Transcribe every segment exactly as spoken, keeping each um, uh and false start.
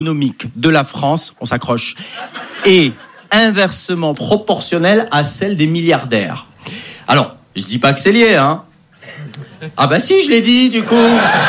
économique de la France, on s'accroche, est inversement proportionnelle à celle des milliardaires. Alors, je dis pas que c'est lié, hein. Ah bah si, je l'ai dit, du coup.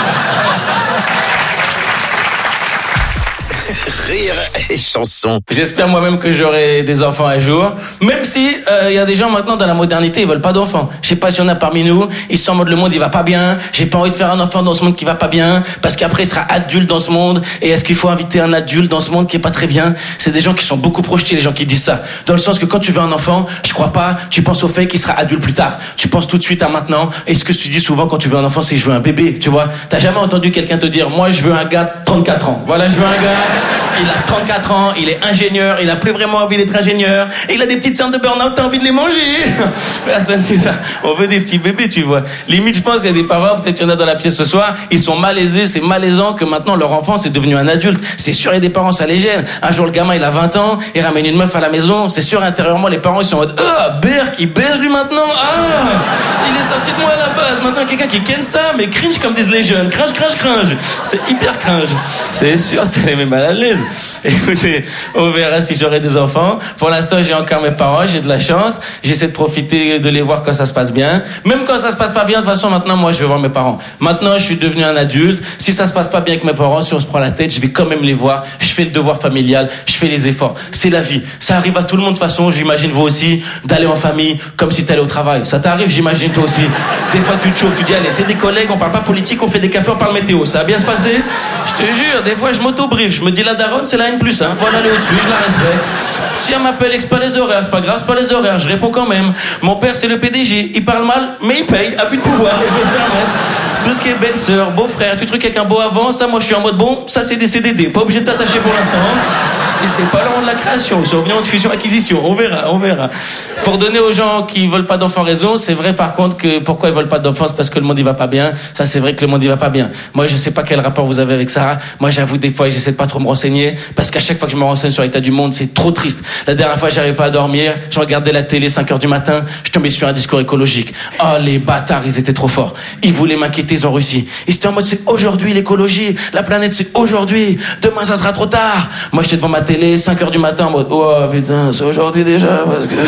Rire et chanson. J'espère moi-même que j'aurai des enfants un jour. Même si il euh, y a des gens maintenant dans la modernité, ils veulent pas d'enfants. Je sais pas si y en a parmi nous, ils sont en mode le monde il va pas bien. J'ai pas envie de faire un enfant dans ce monde qui va pas bien, parce qu'après il sera adulte dans ce monde. Et est-ce qu'il faut inviter un adulte dans ce monde qui est pas très bien? C'est des gens qui sont beaucoup projetés, les gens qui disent ça. Dans le sens que quand tu veux un enfant, je crois pas, tu penses au fait qu'il sera adulte plus tard. Tu penses tout de suite à maintenant. Et ce que tu dis souvent quand tu veux un enfant, c'est je veux un bébé, tu vois. T'as jamais entendu quelqu'un te dire moi je veux un gars de trente-quatre ans. Voilà, je veux un gars. Il a trente-quatre ans, il est ingénieur, il a plus vraiment envie d'être ingénieur, et il a des petites cernes de burn-out, t'as envie de les manger. Personne dit ça. On veut des petits bébés, tu vois. Limite, je pense qu'il y a des parents, peut-être qu'il y en a dans la pièce ce soir, ils sont malaisés, c'est malaisant que maintenant leur enfant c'est devenu un adulte. C'est sûr, il y a des parents, ça les gêne. Un jour, le gamin, il a vingt ans, il ramène une meuf à la maison, c'est sûr, intérieurement, les parents, ils sont en mode, ah, Berk, il baise lui maintenant, ah, il est sorti de moi à la base, maintenant quelqu'un qui ken ça, mais cringe comme disent les jeunes, cringe, cringe, cringe. C'est hyper cringe. C'est sûr, ça les met mal à l'aise. Écoutez, on verra si j'aurai des enfants. Pour l'instant, j'ai encore mes parents, j'ai de la chance. J'essaie de profiter de les voir quand ça se passe bien. Même quand ça se passe pas bien, de toute façon, maintenant, moi, je vais voir mes parents. Maintenant, je suis devenu un adulte. Si ça se passe pas bien avec mes parents, si on se prend la tête, je vais quand même les voir. Je fais le devoir familial, je fais les efforts. C'est la vie. Ça arrive à tout le monde de toute façon, j'imagine vous aussi, d'aller en famille, comme si t'allais au travail. Ça t'arrive, j'imagine toi aussi. Des fois, tu te chauffes, tu dis, allez, c'est des collègues, on parle pas politique, on fait des cafés, on parle météo. Ça va bien se passer? Je te jure, des fois, je m'auto-brief. Je me dis, la daronne, c'est la N plus, hein. Voilà, aller au-dessus, je la respecte. Si elle m'appelle et que c'est pas les horaires, c'est pas grave, c'est pas les horaires, je réponds quand même. Mon père, c'est le P D G, il parle mal, mais il paye, a plus de pouvoir, il peut se permettre. Tout ce qui est belle-sœur, beau-frère, tout truc avec un beau avant, ça, moi, je suis en mode bon, ça, c'est des C D D, pas obligé de s'attacher pour l'instant. Et c'était pas loin de la création, ils sont revenus en fusion-acquisition, on verra, on verra. Pour donner aux gens qui veulent pas d'enfants raison, c'est vrai par contre que pourquoi ils veulent pas d'enfants, c'est parce que le monde il va pas bien. Ça, c'est vrai que le monde il va pas bien. Moi, je sais pas quel rapport vous avez avec Sarah. Moi, j'avoue, des fois, j'essaie de pas trop me renseigner, parce qu'à chaque fois que je me renseigne sur l'état du monde, c'est trop triste. La dernière fois, j'arrivais pas à dormir, je regardais la télé, cinq heures du matin, je tombais sur un discours écologique. Oh, les bâtards, ils étaient trop forts. Ils voulaient m'inquiéter, ils ont réussi. Ils étaient en mode, c'est aujourd'hui l'écologie, la planète, c'est aujourd'hui, demain, ça sera trop tard. Moi, j'étais devant ma télé, cinq heures du matin, en mode, oh, putain, c'est aujourd'hui déjà, parce que...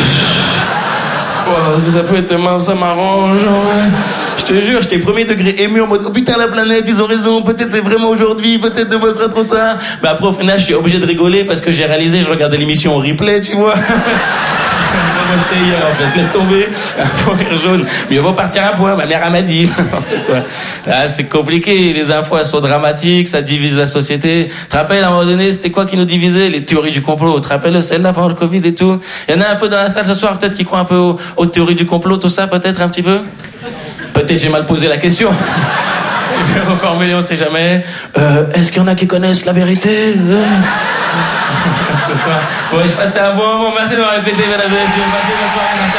Oh, si ça peut être demain, ça m'arrange. Ouais. Je te jure, j'étais premier degré ému en mode oh putain la planète, ils ont raison, peut-être c'est vraiment aujourd'hui, peut-être demain sera trop tard. Mais après au final, je suis obligé de rigoler parce que j'ai réalisé, je regardais l'émission en replay, tu vois. C'était hier en fait, laisse tomber. Un point rire jaune. Mieux vaut partir à point, ma mère elle m'a dit. Ah, c'est compliqué, les infos elles sont dramatiques, ça divise la société. Tu te rappelles à un moment donné, c'était quoi qui nous divisait? Les théories du complot. Tu te rappelles celle-là pendant le Covid et tout? Il y en a un peu dans la salle ce soir peut-être qui croient un peu aux, aux théories du complot, tout ça peut-être un petit peu? Peut-être j'ai mal posé la question. Je vais reformuler, on sait jamais. Euh, est-ce qu'il y en a qui connaissent la vérité? Ce soir. Ouais, je passais un bon moment. Merci de m'avoir répété, mesdames et messieurs. Passez bonne soirée. Merci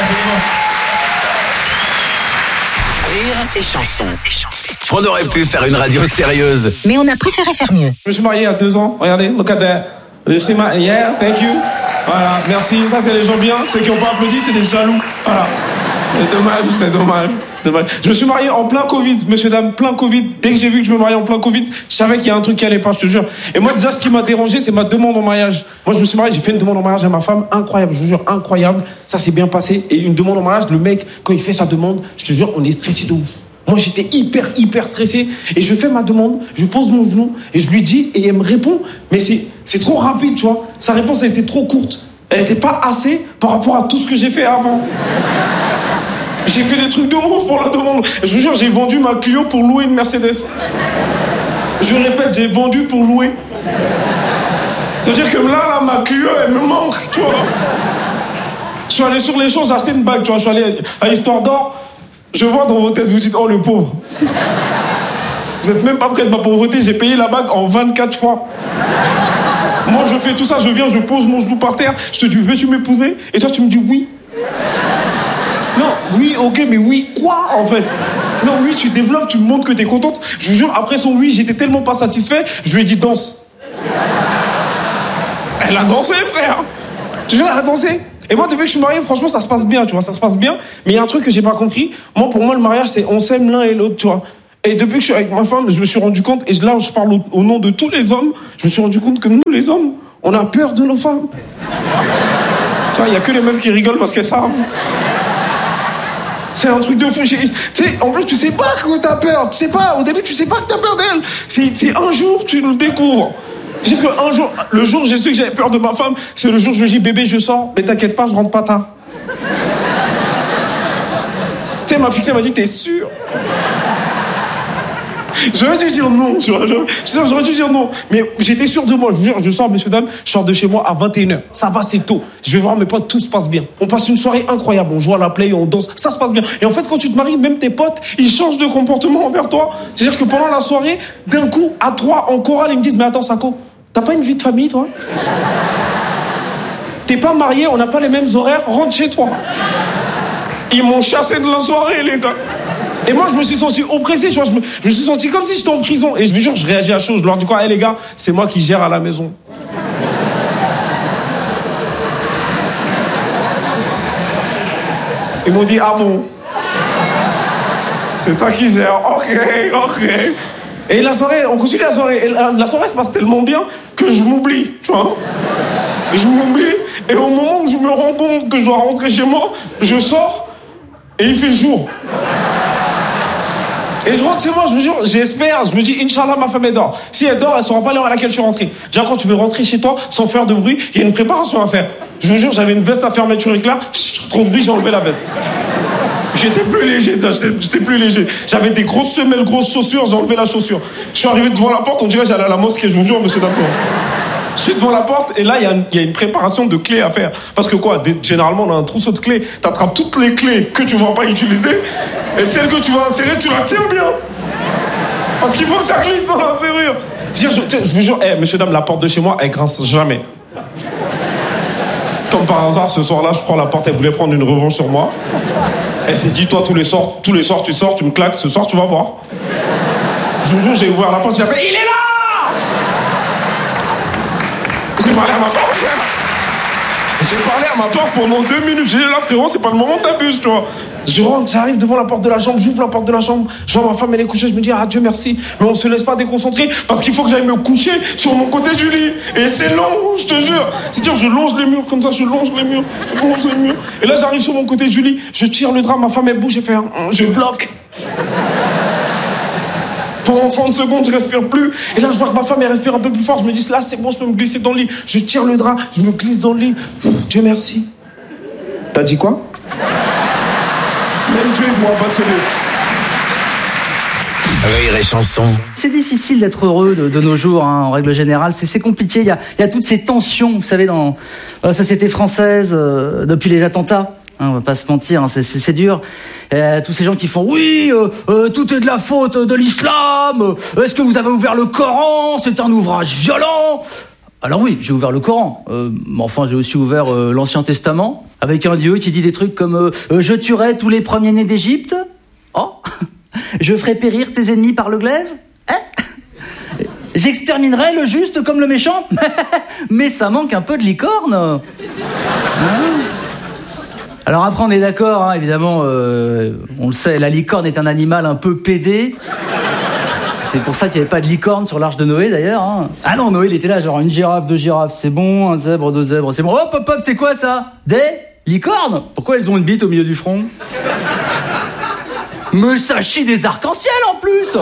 infiniment. Rire et chanson. On aurait pu faire une radio sérieuse, mais on a préféré faire mieux. Je me suis marié il y a deux ans. Regardez, look at that. C'est ma... Yeah, thank you. Voilà, merci. Ça, c'est les gens bien. Ceux qui n'ont pas applaudi, c'est des jaloux. Voilà. C'est dommage, c'est dommage. dommage. Je me suis marié en plein Covid, monsieur, dame, plein Covid. Dès que j'ai vu que je me mariais en plein Covid, je savais qu'il y a un truc qui allait pas, je te jure. Et moi, déjà, ce qui m'a dérangé, c'est ma demande en mariage. Moi, je me suis marié, j'ai fait une demande en mariage à ma femme, incroyable, je vous jure, incroyable. Ça s'est bien passé. Et une demande en mariage, le mec, quand il fait sa demande, je te jure, on est stressé de ouf. Moi, j'étais hyper, hyper stressé. Et je fais ma demande, je pose mon genou, et je lui dis, et elle me répond. Mais c'est, c'est trop rapide, tu vois. Sa réponse, elle était trop courte. Elle n'était pas assez par rapport à tout ce que j'ai fait avant. J'ai fait des trucs de ouf pour la demande. Je vous jure, j'ai vendu ma Clio pour louer une Mercedes. Je répète, j'ai vendu pour louer. Ça veut dire que là, là, ma Clio, elle me manque, tu vois. Je suis allé sur les champs, j'ai acheté une bague, tu vois. Je suis allé à Histoire d'Or. Je vois dans vos têtes, vous dites, oh, le pauvre. Vous êtes même pas près de ma pauvreté, j'ai payé la bague en vingt-quatre fois. Moi, je fais tout ça, je viens, je pose mon genou par terre, je te dis, veux-tu m'épouser? Et toi, tu me dis oui. Non, oui, ok, mais oui, quoi, en fait? Non, oui, tu développes, tu me montres que t'es contente. Je vous jure, après son oui, j'étais tellement pas satisfait, je lui ai dit danse. Elle a dansé, frère. Je te jure, elle a dansé. Et moi, depuis que je suis marié, franchement, ça se passe bien, tu vois, ça se passe bien. Mais il y a un truc que j'ai pas compris. Moi, pour moi, le mariage, c'est on s'aime l'un et l'autre, tu vois. Et depuis que je suis avec ma femme, je me suis rendu compte, et là je parle au, au nom de tous les hommes, je me suis rendu compte que nous les hommes, on a peur de nos femmes. Tu vois, il y a que les meufs qui rigolent parce qu'elles savent. C'est un truc de fou. Tu sais, en plus, tu sais pas que t'as peur. Tu sais pas, au début, tu sais pas que t'as peur d'elle. C'est, c'est un jour, tu le découvres. Je dis qu'un jour, le jour où j'ai su que j'avais peur de ma femme, c'est le jour où je lui dis, bébé, je sors, mais t'inquiète pas, je rentre pas tard. Tu sais, ma fixée m'a dit, t'es sûr? J'aurais dû dire non, j'aurais, j'aurais, j'aurais dû dire non. Mais j'étais sûr de moi, je vous jure, je sors, messieurs, dames, je sors de chez moi à vingt et une heures. Ça va, c'est tôt. Je vais voir mes potes, tout se passe bien. On passe une soirée incroyable, on joue à la play, on danse, ça se passe bien. Et en fait, quand tu te maries, même tes potes, ils changent de comportement envers toi. C'est-à-dire que pendant la soirée, d'un coup, à trois, en chorale, ils me disent, mais attends, Sako, t'as pas une vie de famille, toi? T'es pas marié, on n'a pas les mêmes horaires, rentre chez toi. Ils m'ont chassé de la soirée, les gars. Et moi, je me suis senti oppressé, tu vois, je me, je me suis senti comme si j'étais en prison. Et je vous jure, je réagis à chaud. Je leur dis quoi, hé hey, les gars, c'est moi qui gère à la maison. Ils m'ont dit, ah bon? C'est toi qui gères, ok, ok. Et la soirée, on continue la soirée. Et la, la soirée se passe tellement bien que je m'oublie, tu vois. Je m'oublie. Et au moment où je me rends compte que je dois rentrer chez moi, je sors et il fait jour. Et je rentre chez moi, je vous jure, j'espère, je me dis, Inch'Allah, ma femme est dort. Si elle dort, elle ne saura pas l'heure à laquelle je suis rentré. Déjà, quand tu veux rentrer chez toi, sans faire de bruit, il y a une préparation à faire. Je vous jure, j'avais une veste à fermeture éclair, trop de bruit, j'ai enlevé la veste. J'étais plus léger, j'étais, j'étais plus léger. J'avais des grosses semelles, grosses chaussures, j'ai enlevé la chaussure. Je suis arrivé devant la porte, on dirait que j'allais à la mosquée, je vous jure, monsieur Dato. Je suis devant la porte et là, il y, y a une préparation de clés à faire. Parce que quoi, généralement, on a un trousseau de clés. Tu attrapes toutes les clés que tu ne vas pas utiliser et celles que tu vas insérer, tu la tiens bien. Parce qu'il faut que ça glisse dans la serrure. Dire, je, je vous jure, hey, monsieur, dame, la porte de chez moi, elle grince jamais. Comme par hasard, ce soir-là, je prends la porte, elle voulait prendre une revanche sur moi. Elle s'est dit, toi, tous les soirs, tous les soirs, tu sors, tu me claques, ce soir, tu vas voir. Je vous jure, j'ai ouvert la porte, j'ai fait, il est là! J'ai parlé à ma porte. J'ai parlé à ma porte pendant deux minutes. J'ai dit là, frérot, c'est pas le moment de t'abuser, tu vois. Je rentre, j'arrive devant la porte de la chambre, j'ouvre la porte de la chambre. Genre, ma femme, elle est couchée. Je me dis, ah, Dieu merci. Mais on se laisse pas déconcentrer parce qu'il faut que j'aille me coucher sur mon côté du lit. Et c'est long, je te jure. C'est-à-dire, je longe les murs comme ça, je longe les murs, je longe les murs. Et là, j'arrive sur mon côté du lit, je tire le drap, ma femme, elle bouge, j'ai fait un, je bloque. Pendant trente secondes, je respire plus. Et là, je vois que ma femme, elle respire un peu plus fort. Je me dis, là, c'est bon, je peux me glisser dans le lit. Je tire le drap, je me glisse dans le lit. Dieu merci. T'as dit quoi? Même Dieu, moi, pas de ce lieu. Rire et chanson. C'est difficile d'être heureux de, de nos jours, hein, en règle générale. C'est, c'est compliqué. Il y a, il y a toutes ces tensions, vous savez, dans la société française, euh, depuis les attentats. Hein, on va pas se mentir, hein, c'est, c'est, c'est dur. Euh, tous ces gens qui font oui, euh, euh, tout est de la faute de l'islam. Euh, est-ce que vous avez ouvert le Coran? C'est un ouvrage violent. Alors oui, j'ai ouvert le Coran. Euh, mais enfin, j'ai aussi ouvert euh, l'Ancien Testament avec un Dieu qui dit des trucs comme euh, euh, je tuerai tous les premiers-nés d'Égypte. Oh, je ferai périr tes ennemis par le glaive. Hein? J'exterminerai le juste comme le méchant. Mais ça manque un peu de licorne. Hein? Alors après, on est d'accord, hein, évidemment, euh, on le sait, la licorne est un animal un peu pédé. C'est pour ça qu'il n'y avait pas de licorne sur l'arche de Noé, d'ailleurs. Hein. Ah non, Noé, il était là, genre une girafe, deux girafes, c'est bon, un zèbre, deux zèbres, c'est bon. Hop, hop, hop, c'est quoi ça? Des licornes? Pourquoi elles ont une bite au milieu du front? Mais ça chie des arcs-en-ciel, en plus.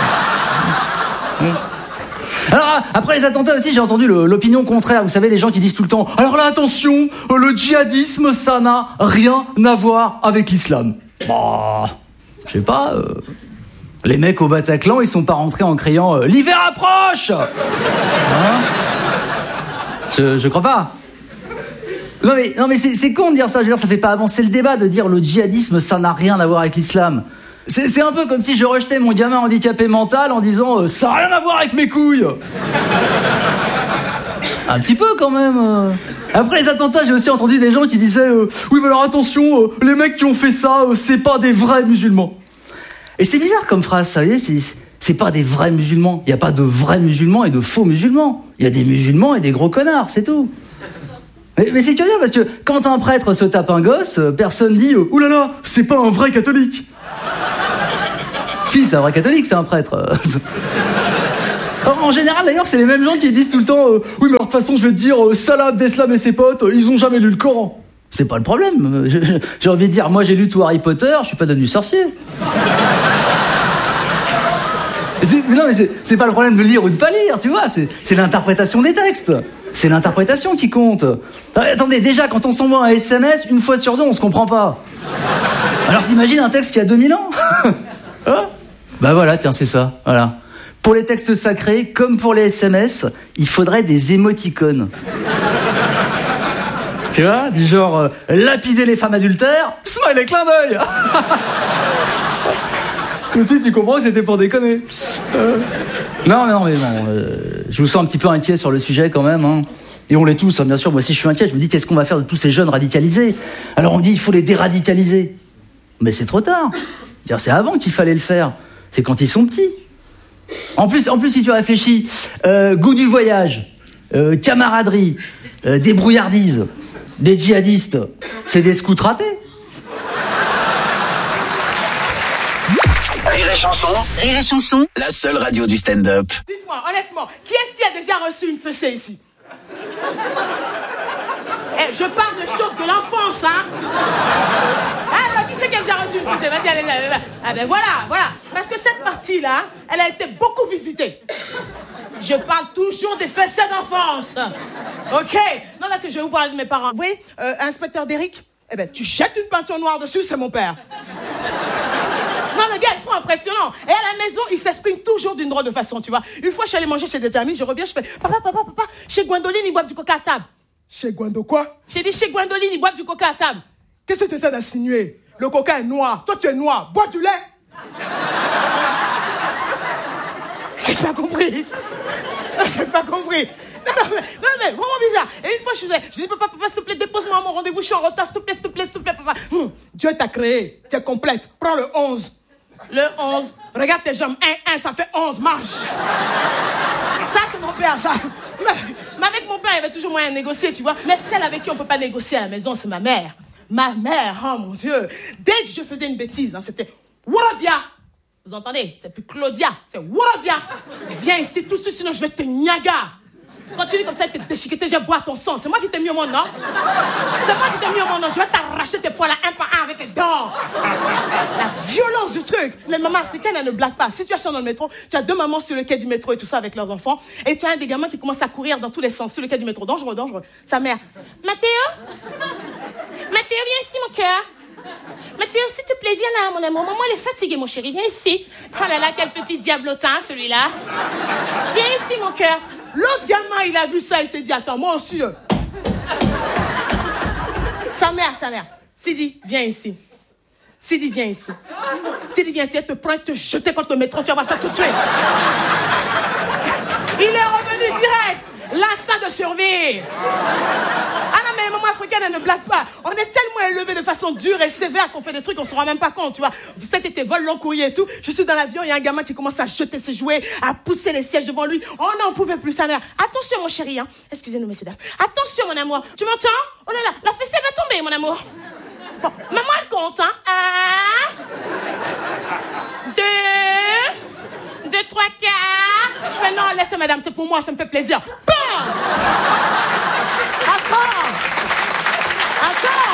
Alors, après les attentats aussi, j'ai entendu le, l'opinion contraire. Vous savez, les gens qui disent tout le temps « Alors là, attention, le djihadisme, ça n'a rien à voir avec l'islam. » Bah, je sais pas, euh, les mecs au Bataclan, ils sont pas rentrés en criant euh, « L'hiver approche !» Hein? je, je crois pas. Non mais, non mais c'est, c'est con de dire ça, je veux dire, ça fait pas avancer le débat de dire « Le djihadisme, ça n'a rien à voir avec l'islam. » C'est, c'est un peu comme si je rejetais mon gamin handicapé mental en disant euh, « Ça n'a rien à voir avec mes couilles !» Un petit peu quand même. Euh. Après les attentats, j'ai aussi entendu des gens qui disaient euh, « Oui, mais alors attention, euh, les mecs qui ont fait ça, euh, c'est pas des vrais musulmans. » Et c'est bizarre comme phrase, ça, vous voyez, c'est, c'est pas des vrais musulmans. Il n'y a pas de vrais musulmans et de faux musulmans. Il y a des musulmans et des gros connards, c'est tout. Mais, mais c'est curieux parce que quand un prêtre se tape un gosse, personne dit « Ouh là là, c'est pas un vrai catholique !» Si, c'est un vrai catholique, c'est un prêtre. En général, d'ailleurs, c'est les mêmes gens qui disent tout le temps euh, « Oui, mais alors, de toute façon, je vais te dire, euh, Salah Abdeslam et ses potes, euh, ils ont jamais lu le Coran. » C'est pas le problème. Je, je, j'ai envie de dire, moi, j'ai lu tout Harry Potter, je suis pas devenu sorcier. C'est, mais non, mais c'est, c'est pas le problème de lire ou de pas lire, tu vois. C'est, c'est l'interprétation des textes. C'est l'interprétation qui compte. Attendez, déjà, quand on s'envoie un S M S, une fois sur deux, on se comprend pas. Alors t'imagines un texte qui a deux mille ans hein? Bah voilà, tiens, c'est ça. Voilà. Pour les textes sacrés, comme pour les S M S, il faudrait des émoticônes. Tu vois, du genre euh, lapider les femmes adultères, smile et clin d'œil. Tout de suite, tu comprends que c'était pour déconner. Euh... Non, non, mais bon, euh, je vous sens un petit peu inquiet sur le sujet quand même. Hein. Et on l'est tous, hein, bien sûr. Moi aussi, je suis inquiet. Je me dis, qu'est-ce qu'on va faire de tous ces jeunes radicalisés? Alors on dit, il faut les déradicaliser. Mais c'est trop tard. C'est avant qu'il fallait le faire. C'est quand ils sont petits. En plus, en plus si tu réfléchis, euh, goût du voyage, euh, camaraderie, euh, débrouillardise, des djihadistes, c'est des scouts ratés. Rire et chanson. Rire et chanson. La seule radio du stand-up. Dites-moi, honnêtement, qui est-ce qui a déjà reçu une fessée ici? Eh, je parle de choses de l'enfance, hein. Alors, qui c'est qui a déjà reçu une fessée? Vas-y, allez, allez, allez. Ah ben voilà, voilà. Parce que cette partie-là, elle a été beaucoup visitée. Je parle toujours des fessées d'enfance. Ok? Non, là, c'est je vais vous parler de mes parents. Vous voyez, euh, inspecteur Derrick? Eh ben, tu jettes une peinture noire dessus, c'est mon père. Non, le gars est trop impressionnant. Et à la maison, il s'exprime toujours d'une drôle de façon, tu vois. Une fois, je suis allée manger chez des amis, je reviens, je fais « Papa, papa, papa, chez Gwendoline, ils boivent du coca à table. » Chez Gwendo quoi? J'ai dit « Chez Gwendoline, ils boivent du coca à table. » Qu'est-ce que tu essaies d'insinuer? Le coca est noir. Toi, tu es noir. Bois du lait. J'ai pas compris. J'ai pas compris. Non, non, mais, non, mais vraiment bizarre. Et une fois, je disais, je dis, papa, papa, s'il te plaît, dépose-moi à mon rendez-vous, je suis en retard, s'il te plaît, s'il te plaît, s'il te plaît, papa. Hum, Dieu t'a créé, tu es complète. Prends le onze. Le onze. Regarde tes jambes. Un, un, ça fait onze. Marche. Ça, c'est mon père, ça. Mais avec mon père, il y avait toujours moyen de négocier, tu vois. Mais celle avec qui on peut pas négocier à la maison, c'est ma mère. Ma mère, oh mon Dieu. Dès que je faisais une bêtise, hein, c'était Worodia. Vous entendez? C'est plus Claudia, c'est Worodia. Viens ici tout de suite, sinon je vais te niaga. Continue comme ça, te déchiqueter, je bois ton sang. C'est moi qui t'ai mis au monde, non? C'est moi qui t'ai mis au monde, non? Je vais t'arracher tes poils à un par un avec tes dents. La violence du truc. Les mamans africaines, elles ne blaguent pas. Situation dans le métro, tu as deux mamans sur le quai du métro et tout ça avec leurs enfants. Et tu as un des gamins qui commence à courir dans tous les sens sur le quai du métro. Dangereux, dangereux. Sa mère. Mathéo? Mathéo, viens ici, mon cœur. Mathéo, s'il te plaît, viens là, mon amour. Maman, elle est fatiguée, mon chéri. Viens ici. Oh là là, quel petit diablotin, celui-là. Viens ici, mon cœur. L'autre gamin, il a vu ça, il s'est dit, attends, moi aussi. Euh... sa mère, sa mère. Sidi, viens ici. Sidi, viens ici. Sidi, viens ici, elle te prend et te jeter contre le métro, tu vas voir ça tout de suite. Il est revenu direct. L'instinct de survie. Ah non, mais les mamans africaines, elles ne blaguent pas. On est tellement élevés de façon dure et sévère qu'on fait des trucs qu'on se rend même pas compte, tu vois. Cet été, vol long courrier et tout. Je suis dans l'avion, il y a un gamin qui commence à jeter ses jouets, à pousser les sièges devant lui. On n'en pouvait plus, sa mère. Attention, mon chéri, hein. Excusez-nous, messieurs, dames. Attention, mon amour. Tu m'entends? Oh là là, la fessée va tomber, mon amour. Bon, maman, elle compte, hein. Un, deux, deux, trois, quatre. Je fais non, laissez, madame, c'est pour moi, ça me fait plaisir. Bam! Attends! Attends!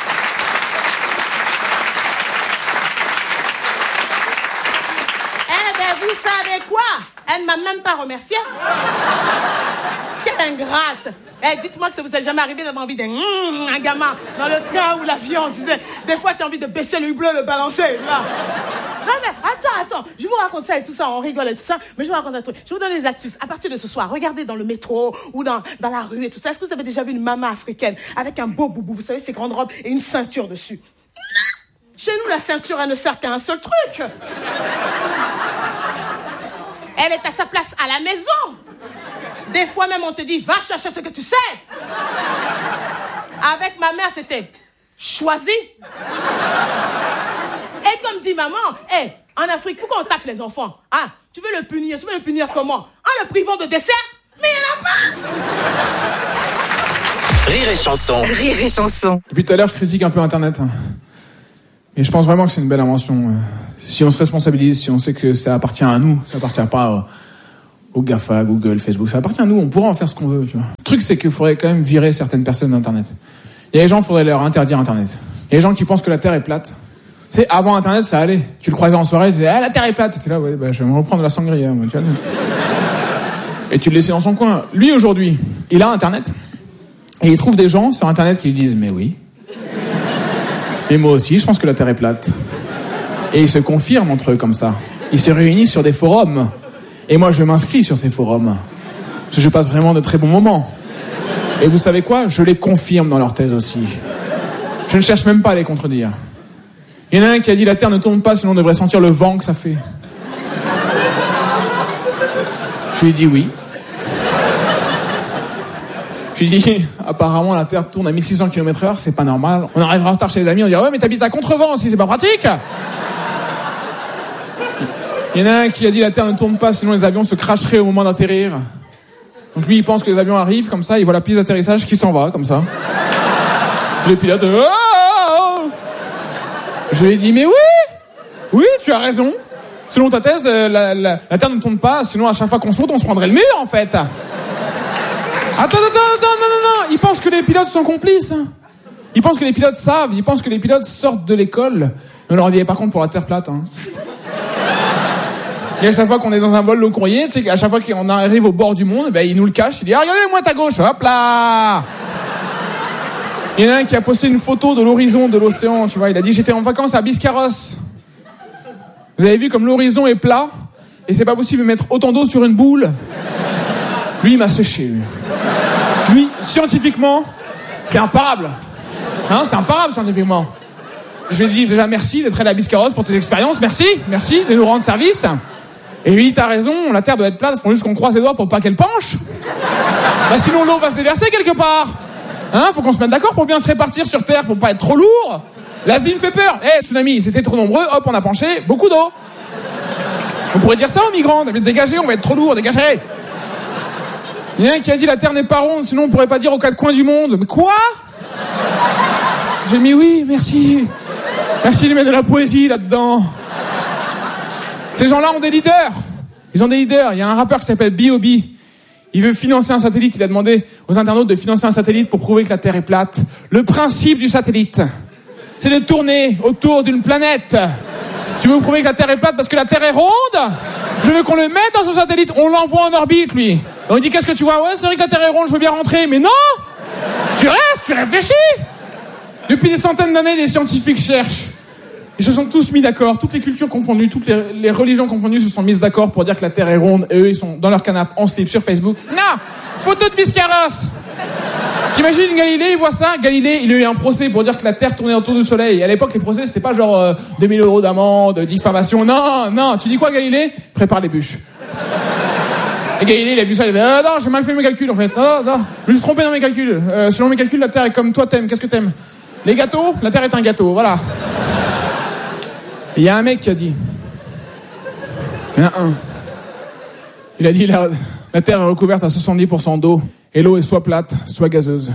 Eh ben, vous savez quoi? Elle ne m'a même pas remercié. Quelle ingrate! Eh, dites-moi que ça vous est jamais arrivé d'avoir envie d'un mmh, un gamin dans le train ou l'avion, tu sais. Des fois, tu as envie de baisser le hublot, le balancer. Là. Non, mais attends, attends. Je vous raconte ça et tout ça, on rigole et tout ça, mais je vous raconte un truc. Je vous donne des astuces. À partir de ce soir, regardez dans le métro ou dans, dans la rue et tout ça. Est-ce que vous avez déjà vu une maman africaine avec un beau boubou, vous savez, ces grandes robes et une ceinture dessus? Non. Chez nous, la ceinture, elle ne sert qu'à un seul truc. Elle est à sa place à la maison. Des fois même, on te dit, va chercher ce que tu sais. Avec ma mère, c'était choisi. Et comme dit maman, hey, en Afrique, pourquoi on tape les enfants? Ah, tu veux le punir, tu veux le punir comment? En le privant de dessert? Mais il n'y en a pas. Rire et chanson. Rire et chanson. Depuis tout à l'heure, je critique un peu Internet. Hein. Mais je pense vraiment que c'est une belle invention. si on se responsabilise, si on sait que ça appartient à nous, ça appartient pas aux GAFA, Google, Facebook, ça appartient à nous, on pourra en faire ce qu'on veut, tu vois. Le truc, c'est qu'il faudrait quand même virer certaines personnes d'Internet. Il y a des gens, il faudrait leur interdire Internet. Il y a des gens qui pensent que la Terre est plate. Tu sais, avant Internet, ça allait. Tu le croisais en soirée, tu disais, ah, la Terre est plate. Tu étais là, ouais, bah, je vais me reprendre la sangria, moi, tu vois. Et tu le laissais dans son coin. Lui, aujourd'hui, il a Internet. Et il trouve des gens sur Internet qui lui disent, mais oui. Mais moi aussi, je pense que la Terre est plate. Et ils se confirment entre eux comme ça. Ils se réunissent sur des forums. Et moi, je m'inscris sur ces forums. Parce que je passe vraiment de très bons moments. Et vous savez quoi ? Je les confirme dans leur thèse aussi. Je ne cherche même pas à les contredire. Il y en a un qui a dit, la Terre ne tourne pas, sinon on devrait sentir le vent que ça fait. Je lui ai dit oui. Je lui ai dit, apparemment la Terre tourne à mille six cents kilomètres heure, c'est pas normal. On arrivera en retard chez les amis, on dira, ouais, mais t'habites à contre-vent aussi, c'est pas pratique. Il y en a un qui a dit, la Terre ne tourne pas, sinon les avions se crasheraient au moment d'atterrir. Donc lui, il pense que les avions arrivent comme ça, il voit la piste d'atterrissage qui s'en va, comme ça. Le pilote, oh! Je lui ai dit, mais oui! Oui, tu as raison. Selon ta thèse, la, la, la Terre ne tourne pas, sinon à chaque fois qu'on saute, on se prendrait le mur, en fait. Attends, attends, attends, non, non, non. Ils pensent que les pilotes sont complices. Ils pensent que les pilotes savent. Ils pensent que les pilotes sortent de l'école. On leur dit, par contre, pour la Terre plate, hein. Et à chaque fois qu'on est dans un vol long courrier, tu sais qu'à chaque fois qu'on arrive au bord du monde, ben, il nous le cache. Il dit, ah, regardez-moi ta gauche, hop là! Il y en a un qui a posté une photo de l'horizon de l'océan, tu vois. Il a dit, j'étais en vacances à Biscarrosse. Vous avez vu comme l'horizon est plat et c'est pas possible de mettre autant d'eau sur une boule. Lui, il m'a séché, lui. Lui, scientifiquement, c'est imparable. Hein, c'est imparable, scientifiquement. Je lui ai dit déjà merci d'être allé à Biscarrosse pour tes expériences. Merci, merci de nous rendre service. Et lui, t'as raison, la Terre doit être plate, il faut juste qu'on croise les doigts pour pas qu'elle penche. Bah, sinon l'eau va se déverser quelque part. Hein, faut qu'on se mette d'accord pour bien se répartir sur Terre, pour pas être trop lourd. L'Asie me fait peur. Eh, hey, tsunami, c'était trop nombreux, hop, on a penché, beaucoup d'eau. On pourrait dire ça aux migrants, dégagez, on va être trop lourd, dégagez. Il y en a un qui a dit la Terre n'est pas ronde, sinon on pourrait pas dire aux quatre coins du monde. Mais quoi? J'ai mis oui, merci. Merci de mettre de la poésie là-dedans. Ces gens-là ont des leaders. Ils ont des leaders. Il y a un rappeur qui s'appelle B O B Il veut financer un satellite. Il a demandé aux internautes de financer un satellite pour prouver que la Terre est plate. Le principe du satellite, c'est de tourner autour d'une planète. Tu veux prouver que la Terre est plate parce que la Terre est ronde? Je veux qu'on le mette dans ce satellite. On l'envoie en orbite, lui. Et on dit, qu'est-ce que tu vois? Ouais, c'est vrai que la Terre est ronde, je veux bien rentrer. Mais non! Tu restes, tu réfléchis. Depuis des centaines d'années, les scientifiques cherchent. Ils se sont tous mis d'accord, toutes les cultures confondues, toutes les, les religions confondues se sont mises d'accord pour dire que la Terre est ronde. Et eux, ils sont dans leur canapé en slip sur Facebook. Non! Photo de Biscarrosse! T'imagines Galilée, il voit ça? Galilée, il a eu un procès pour dire que la Terre tournait autour du Soleil. Et à l'époque, les procès, c'était pas genre euh, deux mille euros d'amende, diffamation. Non, non. Tu dis quoi, Galilée? Prépare les bûches. Et Galilée, il a vu ça, il a dit, ah, non, j'ai mal fait mes calculs, en fait. Non, non, je me suis trompé dans mes calculs. Euh, selon mes calculs, la Terre est comme toi t'aimes. Qu'est-ce que t'aimes? Les gâteaux? La Terre est un gâteau, voilà. Il y a un mec qui a dit, il y en a un, il a dit la, la Terre est recouverte à soixante-dix pour cent d'eau et l'eau est soit plate, soit gazeuse.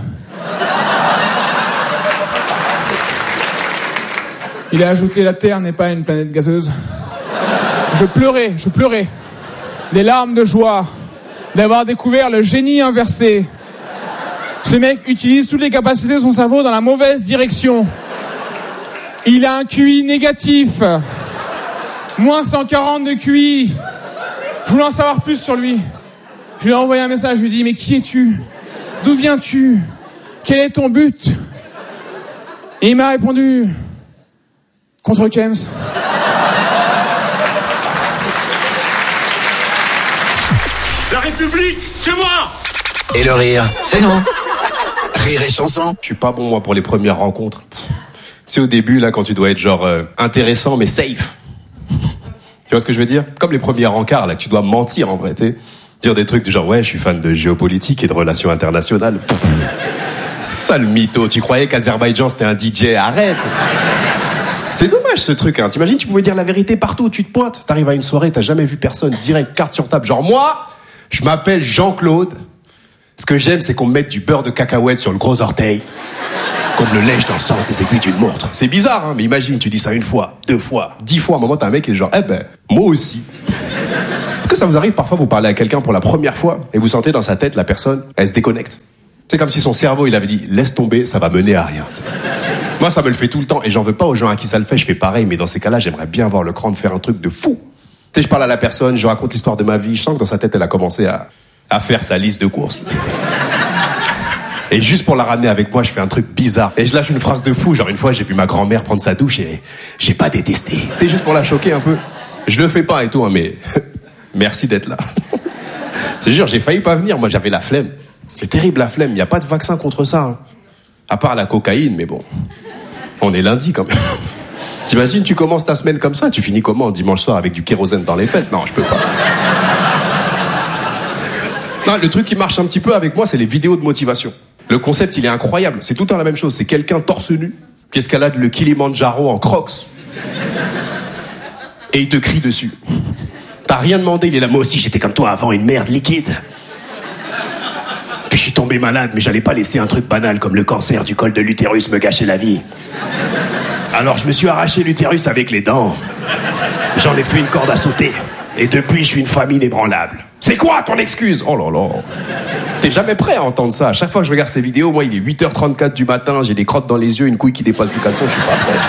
Il a ajouté, la Terre n'est pas une planète gazeuse. Je pleurais, je pleurais, des larmes de joie d'avoir découvert le génie inversé. Ce mec utilise toutes les capacités de son cerveau dans la mauvaise direction. Il a un Q I négatif. moins cent quarante de Q I. Je voulais en savoir plus sur lui. Je lui ai envoyé un message, je lui ai dit, mais qui es-tu? D'où viens-tu? Quel est ton but? Et il m'a répondu, contre Kems. La République, c'est moi! Et le rire, c'est nous. Rire et chanson. Je suis pas bon, moi, pour les premières rencontres. Tu sais, au début, là, quand tu dois être genre euh, intéressant, mais safe. Tu vois ce que je veux dire? Comme les premiers rencarts, là, que tu dois mentir, en vrai, tu sais. Dire des trucs du genre, ouais, je suis fan de géopolitique et de relations internationales. C'est ça, le mytho. Tu croyais qu'Azerbaïdjan, c'était un D J? Arrête! C'est dommage, ce truc, hein. T'imagines, tu pouvais dire la vérité partout où tu te pointes. T'arrives à une soirée, t'as jamais vu personne. Direct, carte sur table. Genre, moi, je m'appelle Jean-Claude. Ce que j'aime, c'est qu'on me mette du beurre de cacahuète sur le gros orteil. Comme le lèche dans le sens des aiguilles d'une montre. C'est bizarre, hein, mais imagine, tu dis ça une fois, deux fois, dix fois. À un moment, t'as un mec qui est genre, eh ben, moi aussi. Est-ce que ça vous arrive parfois, vous parlez à quelqu'un pour la première fois et vous sentez dans sa tête, la personne, elle se déconnecte. C'est comme si son cerveau, il avait dit, laisse tomber, ça va mener à rien. Moi, ça me le fait tout le temps et j'en veux pas aux gens à qui ça le fait, je fais pareil, mais dans ces cas-là, j'aimerais bien avoir le cran de faire un truc de fou. Tu sais, je parle à la personne, je raconte l'histoire de ma vie, je sens que dans sa tête, elle a commencé à, à faire sa liste de courses. Et juste pour la ramener avec moi, je fais un truc bizarre. Et je lâche une phrase de fou, genre une fois, j'ai vu ma grand-mère prendre sa douche et j'ai pas détesté. C'est juste pour la choquer un peu. Je le fais pas et tout, hein, mais merci d'être là. Je jure, j'ai failli pas venir, moi j'avais la flemme. C'est terrible la flemme, il n'y a pas de vaccin contre ça. Hein. À part la cocaïne, mais bon. On est lundi quand même. T'imagines, tu commences ta semaine comme ça, tu finis comment dimanche soir avec du kérosène dans les fesses? Non, je peux pas. Non, le truc qui marche un petit peu avec moi, c'est les vidéos de motivation. Le concept, il est incroyable. C'est tout le temps la même chose. C'est quelqu'un torse nu qui escalade le Kilimandjaro en crocs. Et il te crie dessus. T'as rien demandé, il est là. Moi aussi, j'étais comme toi avant, une merde liquide. Puis je suis tombé malade, mais j'allais pas laisser un truc banal comme le cancer du col de l'utérus me gâcher la vie. Alors je me suis arraché l'utérus avec les dents. J'en ai fait une corde à sauter. Et depuis, je suis une famille inébranlable. C'est quoi ton excuse? Oh là là. T'es jamais prêt à entendre ça. À chaque fois que je regarde ces vidéos, moi, il est huit heures trente-quatre du matin, j'ai des crottes dans les yeux, une couille qui dépasse du caleçon, je suis pas prêt.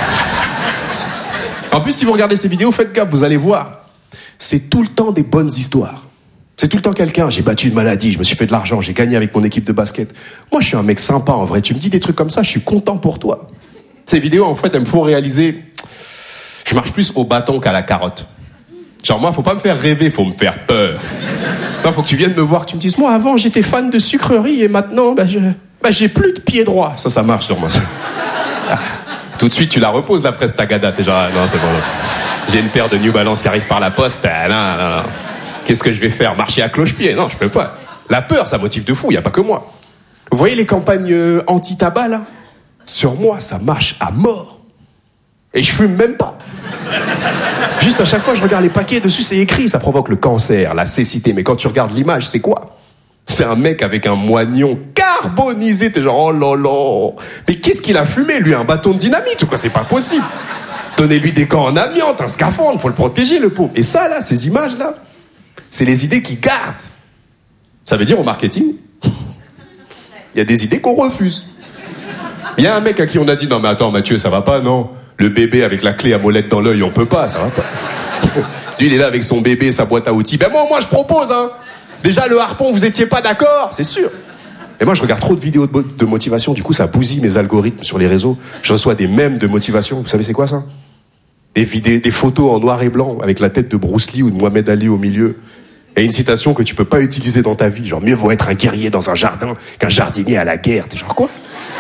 En plus, si vous regardez ces vidéos, faites gaffe, vous allez voir. C'est tout le temps des bonnes histoires. C'est tout le temps quelqu'un, j'ai battu une maladie, je me suis fait de l'argent, j'ai gagné avec mon équipe de basket. Moi, je suis un mec sympa, en vrai. Tu me dis des trucs comme ça, je suis content pour toi. Ces vidéos, en fait, elles me font réaliser... Je marche plus au bâton qu'à la carotte. Genre, moi, faut pas me faire rêver, faut me faire peur. Non, faut que tu viennes me voir, que tu me dises, moi, avant, j'étais fan de sucreries et maintenant, bah, je, bah, j'ai plus de pied droit. Ça, ça marche sur moi. Ah. Tout de suite, tu la reposes, la fraise tagada. T'es genre, ah, non, c'est bon. Là. J'ai une paire de New Balance qui arrive par la poste. Ah, non, non, non. Qu'est-ce que je vais faire? Marcher à cloche-pied? Non, je peux pas. La peur, ça motive de fou, y a pas que moi. Vous voyez les campagnes euh, anti-tabac, là? Sur moi, ça marche à mort. Et je fume même pas. Juste à chaque fois, je regarde les paquets, dessus, c'est écrit. Ça provoque le cancer, la cécité. Mais quand tu regardes l'image, c'est quoi? C'est un mec avec un moignon carbonisé. T'es genre, oh là là. Mais qu'est-ce qu'il a fumé, lui? Un bâton de dynamite ou quoi? C'est pas possible. Donnez-lui des gants en amiante, un scaphandre. Faut le protéger, le pauvre. Et ça, là, ces images-là, c'est les idées qui gardent. Ça veut dire, au marketing, il y a des idées qu'on refuse. Il y a un mec à qui on a dit, non mais attends Mathieu, ça va pas, non? Le bébé avec la clé à molette dans l'œil, on peut pas, ça va pas. Lui, il est là avec son bébé, sa boîte à outils. Ben moi, moi, je propose, hein. Déjà, le harpon, vous étiez pas d'accord, c'est sûr. Et moi, je regarde trop de vidéos de, de motivation, du coup, ça bousille mes algorithmes sur les réseaux. Je reçois des mèmes de motivation. Vous savez, c'est quoi ça? Des vidéos, des photos en noir et blanc avec la tête de Bruce Lee ou de Mohamed Ali au milieu. Et une citation que tu peux pas utiliser dans ta vie. Genre, mieux vaut être un guerrier dans un jardin qu'un jardinier à la guerre. T'es genre, quoi?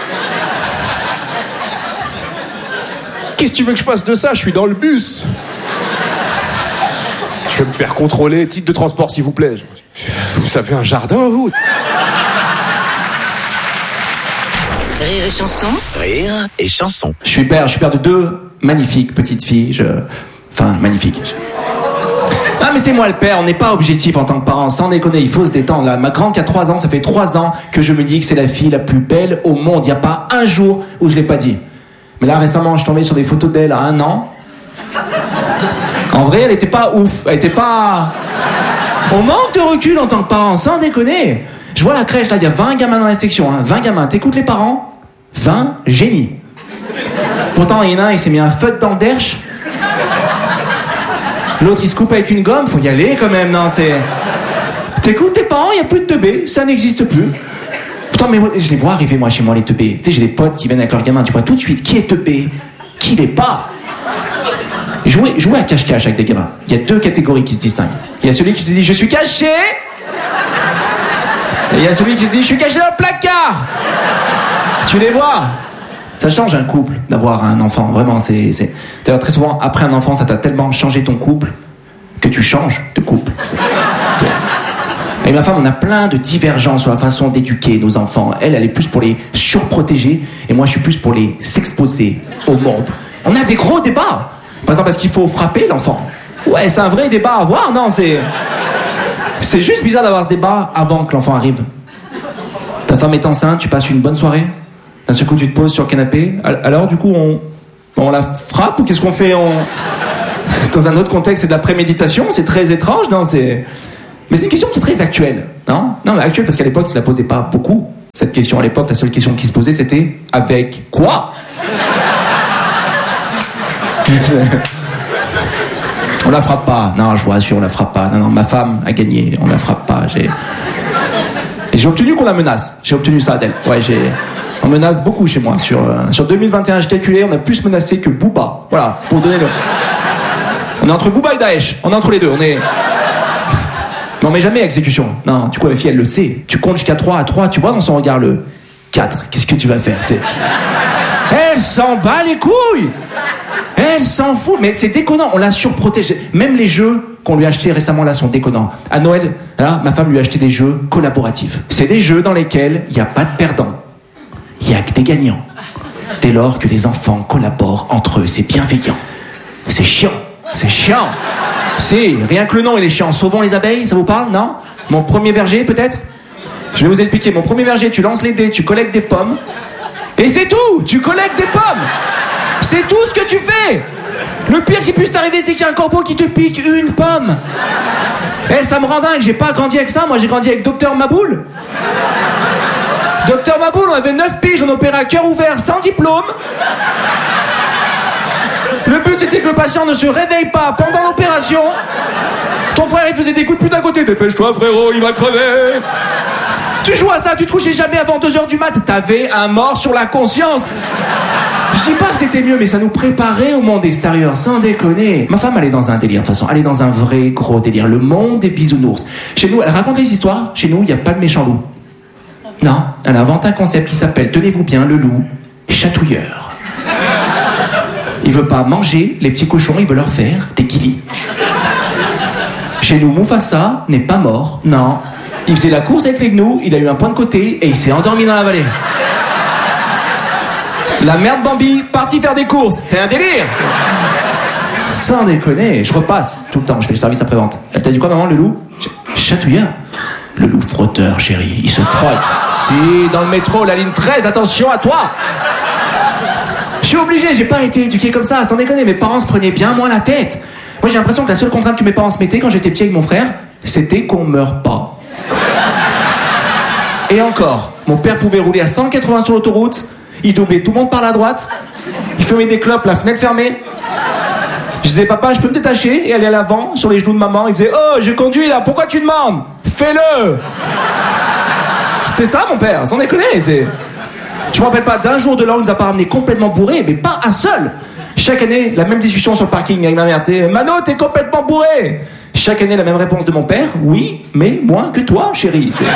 Qu'est-ce que tu veux que je fasse de ça? Je suis dans le bus. Je vais me faire contrôler. Titre de transport, s'il vous plaît. Vous avez un jardin, vous? Rire et chanson. Rire et chanson. Je suis père, je suis père de deux magnifiques petites filles. Je... Enfin, magnifiques. Ah mais c'est moi le père, on n'est pas objectif en tant que parent, sans déconner, il faut se détendre là. Ma grande qui a trois ans, ça fait trois ans que je me dis que c'est la fille la plus belle au monde. Il n'y a pas un jour où je l'ai pas dit. Mais là récemment, je tombais sur des photos d'elle à un an. En vrai, elle était pas ouf, elle était pas... On manque de recul en tant que parent, sans déconner. Je vois la crèche, là, il y a vingt gamins dans la section, hein. vingt gamins, t'écoutes les parents? vingt génies. Pourtant, il y en a un, il s'est mis un feu dans le derche. L'autre, il se coupe avec une gomme, faut y aller quand même, non, c'est... T'écoutes tes parents, il n'y a plus de teubés, ça n'existe plus. Putain, mais moi, je les vois arriver, moi, chez moi, les teubés. Tu sais, j'ai des potes qui viennent avec leurs gamins, tu vois tout de suite qui est teubé, qui l'est pas. Jouer, jouer à cache-cache avec des gamins, il y a deux catégories qui se distinguent. Il y a celui qui te dit, je suis caché. Et il y a celui qui te dit, je suis caché dans le placard. Tu les vois? Ça change un couple d'avoir un enfant, vraiment, c'est... c'est... D'ailleurs, très souvent, après un enfant, ça t'a tellement changé ton couple que tu changes de couple. C'est... Et ma femme, on a plein de divergences sur la façon d'éduquer nos enfants. Elle, elle est plus pour les surprotéger, et moi, je suis plus pour les s'exposer au monde. On a des gros débats. Par exemple, est-ce qu'il faut frapper l'enfant? Ouais, c'est un vrai débat à avoir, non, c'est... C'est juste bizarre d'avoir ce débat avant que l'enfant arrive. Ta femme est enceinte, tu passes une bonne soirée? D'un seul coup, tu te poses sur le canapé. Alors, du coup, on, on la frappe ou qu'est-ce qu'on fait? on... Dans un autre contexte, c'est de la préméditation. C'est très étrange, non? C'est... Mais c'est une question qui est très actuelle, non? Non, mais actuelle parce qu'à l'époque, ça ne la posait pas beaucoup. Cette question à l'époque, la seule question qui se posait, c'était avec quoi? On la frappe pas. Non, je vous rassure, on la frappe pas. Non, non, ma femme a gagné. On la frappe pas. J'ai... Et j'ai obtenu qu'on la menace. J'ai obtenu ça d'elle. Ouais, j'ai... On menace beaucoup chez moi. Sur, euh, sur deux mille vingt et un, j'ai calculé, on a plus menacé que Booba. Voilà, pour donner le... On est entre Booba et Daesh. On est entre les deux. On est... Mais on met jamais à exécution. Non, du coup, ma fille, elle le sait. Tu comptes jusqu'à trois. À trois, tu vois dans son regard le quatre. Qu'est-ce que tu vas faire, t'sais? Elle s'en bat les couilles. Elle s'en fout. Mais c'est déconnant. On l'a surprotégée. Même les jeux qu'on lui a achetés récemment, là, sont déconnants. À Noël, là, ma femme lui a acheté des jeux collaboratifs. C'est des jeux dans lesquels il n'y a pas de perdants. Il n'y a que des gagnants. Dès lors que les enfants collaborent entre eux, c'est bienveillant. C'est chiant. C'est chiant. Si, rien que le nom, il est chiant. Sauvons les abeilles, ça vous parle, non? Mon premier verger, peut-être? Je vais vous expliquer. Mon premier verger, tu lances les dés, tu collectes des pommes. Et c'est tout. Tu collectes des pommes. C'est tout ce que tu fais. Le pire qui puisse t'arriver, c'est qu'il y a un corbeau qui te pique une pomme. Eh, ça me rend dingue. J'ai pas grandi avec ça. Moi, j'ai grandi avec Docteur Maboul. Docteur Maboul, on avait neuf piges, on opérait à cœur ouvert, sans diplôme. Le but, c'était que le patient ne se réveille pas pendant l'opération. Ton frère, il te faisait des coups de pute à côté. Dépêche-toi, frérot, il va crever. Tu joues à ça, tu te couchais jamais avant deux heures du mat. T'avais un mort sur la conscience. Je dis pas que c'était mieux, mais ça nous préparait au monde extérieur, sans déconner. Ma femme, elle est dans un délire, de toute façon. Elle est dans un vrai gros délire. Le monde des bisounours. Chez nous, elle raconte les histoires. Chez nous, il n'y a pas de méchant loup. Non, elle invente un concept qui s'appelle, tenez-vous bien, le loup chatouilleur. Il veut pas manger les petits cochons, il veut leur faire des kilis. Chez nous, Mufasa n'est pas mort, non. Il faisait la course avec les gnous, il a eu un point de côté et il s'est endormi dans la vallée. La mère de Bambi, partie faire des courses, c'est un délire. Sans déconner, je repasse tout le temps, je fais le service après-vente. Elle t'a dit quoi, maman, le loup chatouilleur? Le loup frotteur, chérie, il se frotte. Si, dans le métro, la ligne treize, attention à toi. Je suis obligé, j'ai pas été éduqué comme ça, sans déconner. Mes parents se prenaient bien moins la tête. Moi, j'ai l'impression que la seule contrainte que mes parents se mettaient quand j'étais petit avec mon frère, c'était qu'on meure pas. Et encore, mon père pouvait rouler à cent quatre-vingts sur l'autoroute, il doublait tout le monde par la droite, il fumait des clopes, la fenêtre fermée. Je disais, papa, je peux me détacher et aller à l'avant, sur les genoux de maman. Il faisait, oh, je conduis là, pourquoi tu demandes? Fais-le. C'était ça, mon père, sans déconner. C'est... Je me rappelle pas d'un jour de l'an où il nous a pas ramené complètement bourré, mais pas un seul. Chaque année, la même discussion sur le parking avec ma mère. Tu sais, Mano, t'es complètement bourré. Chaque année, la même réponse de mon père. Oui, mais moins que toi, chérie. C'est...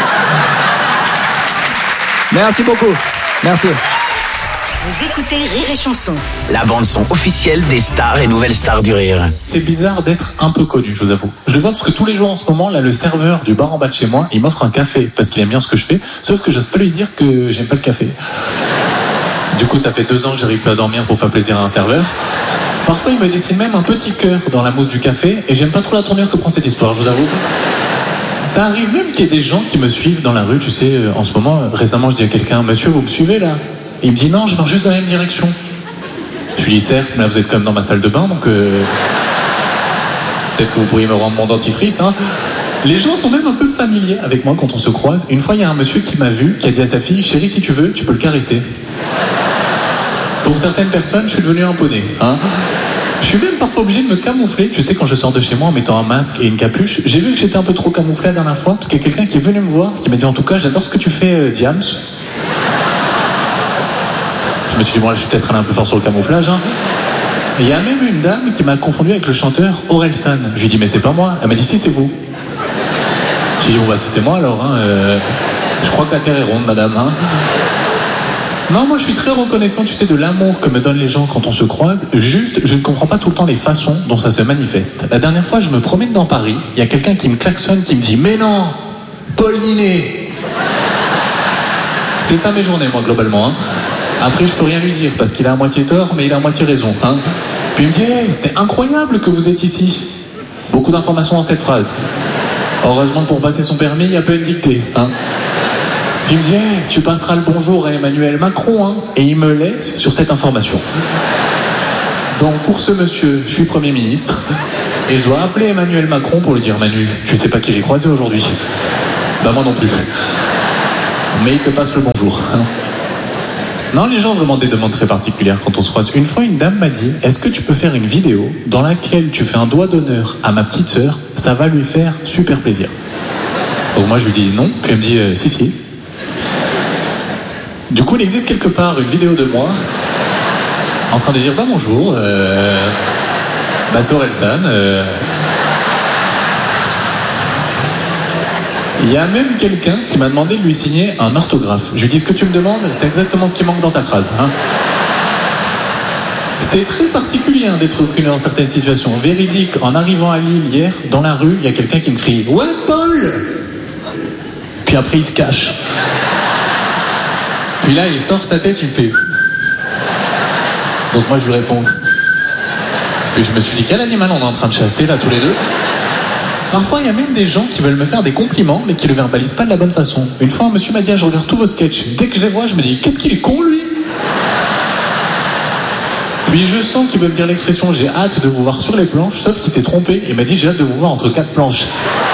Merci beaucoup. Merci. Vous écoutez Rire et Chanson. La bande-son officielle des stars et nouvelles stars du rire. C'est bizarre d'être un peu connu, je vous avoue. Je le vois parce que tous les jours en ce moment, là, le serveur du bar en bas de chez moi, il m'offre un café parce qu'il aime bien ce que je fais. Sauf que j'ose pas lui dire que j'aime pas le café. Du coup, ça fait deux ans que j'arrive plus à dormir pour faire plaisir à un serveur. Parfois, il me dessine même un petit cœur dans la mousse du café et j'aime pas trop la tournure que prend cette histoire, je vous avoue. Ça arrive même qu'il y ait des gens qui me suivent dans la rue, tu sais, en ce moment. Récemment, je dis à quelqu'un, monsieur, vous me suivez là? Il me dit non, je marche juste dans la même direction. Je lui dis certes, mais là vous êtes quand même dans ma salle de bain, donc euh... peut-être que vous pourriez me rendre mon dentifrice. Hein. Les gens sont même un peu familiers avec moi quand on se croise. Une fois, il y a un monsieur qui m'a vu, qui a dit à sa fille, chérie, si tu veux, tu peux le caresser. Pour certaines personnes, je suis devenu un poney. Hein. Je suis même parfois obligé de me camoufler. Tu sais, quand je sors de chez moi en mettant un masque et une capuche, j'ai vu que j'étais un peu trop camouflé la dernière fois, parce qu'il y a quelqu'un qui est venu me voir, qui m'a dit en tout cas, j'adore ce que tu fais, euh, Diams. Je me suis dit, bon, là, je suis peut-être allé un peu fort sur le camouflage. Hein. Et il y a même une dame qui m'a confondu avec le chanteur Orelsan. Je lui ai dit, mais c'est pas moi. Elle m'a dit, si, c'est vous. Je lui ai dit, bon, bah, si c'est moi, alors, hein, euh, je crois que la terre est ronde, madame. Hein. Non, moi, je suis très reconnaissant, tu sais, de l'amour que me donnent les gens quand on se croise. Juste, je ne comprends pas tout le temps les façons dont ça se manifeste. La dernière fois, je me promène dans Paris. Il y a quelqu'un qui me klaxonne, qui me dit, mais non, Paul Ninet. C'est ça mes journées, moi, globalement. Hein. Après, je peux rien lui dire, parce qu'il a à moitié tort, mais il a à moitié raison. Hein. Puis il me dit, hey, c'est incroyable que vous êtes ici. Beaucoup d'informations dans cette phrase. Heureusement que pour passer son permis, il n'y a pas une dictée. Hein. Puis il me dit hey, tu passeras le bonjour à Emmanuel Macron, hein. Et il me laisse sur cette information. Donc pour ce monsieur, je suis Premier ministre et je dois appeler Emmanuel Macron pour lui dire Manu, tu sais pas qui j'ai croisé aujourd'hui? Bah moi non plus. Mais il te passe le bonjour. Hein. Non, les gens ont vraiment des demandes très particulières quand on se croise. Une fois, une dame m'a dit est-ce que tu peux faire une vidéo dans laquelle tu fais un doigt d'honneur à ma petite sœur? Ça va lui faire super plaisir. Donc moi je lui dis non, puis elle me dit euh, si si. Du coup il existe quelque part une vidéo de moi en train de dire bah bonjour, euh, bah c'est Orelsan. Euh... Il y a même quelqu'un qui m'a demandé de lui signer un orthographe. Je lui dis ce que tu me demandes, c'est exactement ce qui manque dans ta phrase. Hein. C'est très particulier hein, d'être pris dans certaines situations. Véridique, en arrivant à Lille hier, dans la rue, il y a quelqu'un qui me crie ouais Paul. Puis après il se cache. Puis là il sort sa tête, il me fait. Donc moi je lui réponds. Puis je me suis dit quel animal on est en train de chasser là tous les deux. Parfois il y a même des gens qui veulent me faire des compliments mais qui le verbalisent pas de la bonne façon. Une fois un monsieur m'a dit ah, je regarde tous vos sketchs. Dès que je les vois je me dis qu'est-ce qu'il est con lui. Puis je sens qu'il veut me dire l'expression j'ai hâte de vous voir sur les planches, sauf qu'il s'est trompé et m'a dit j'ai hâte de vous voir entre quatre planches.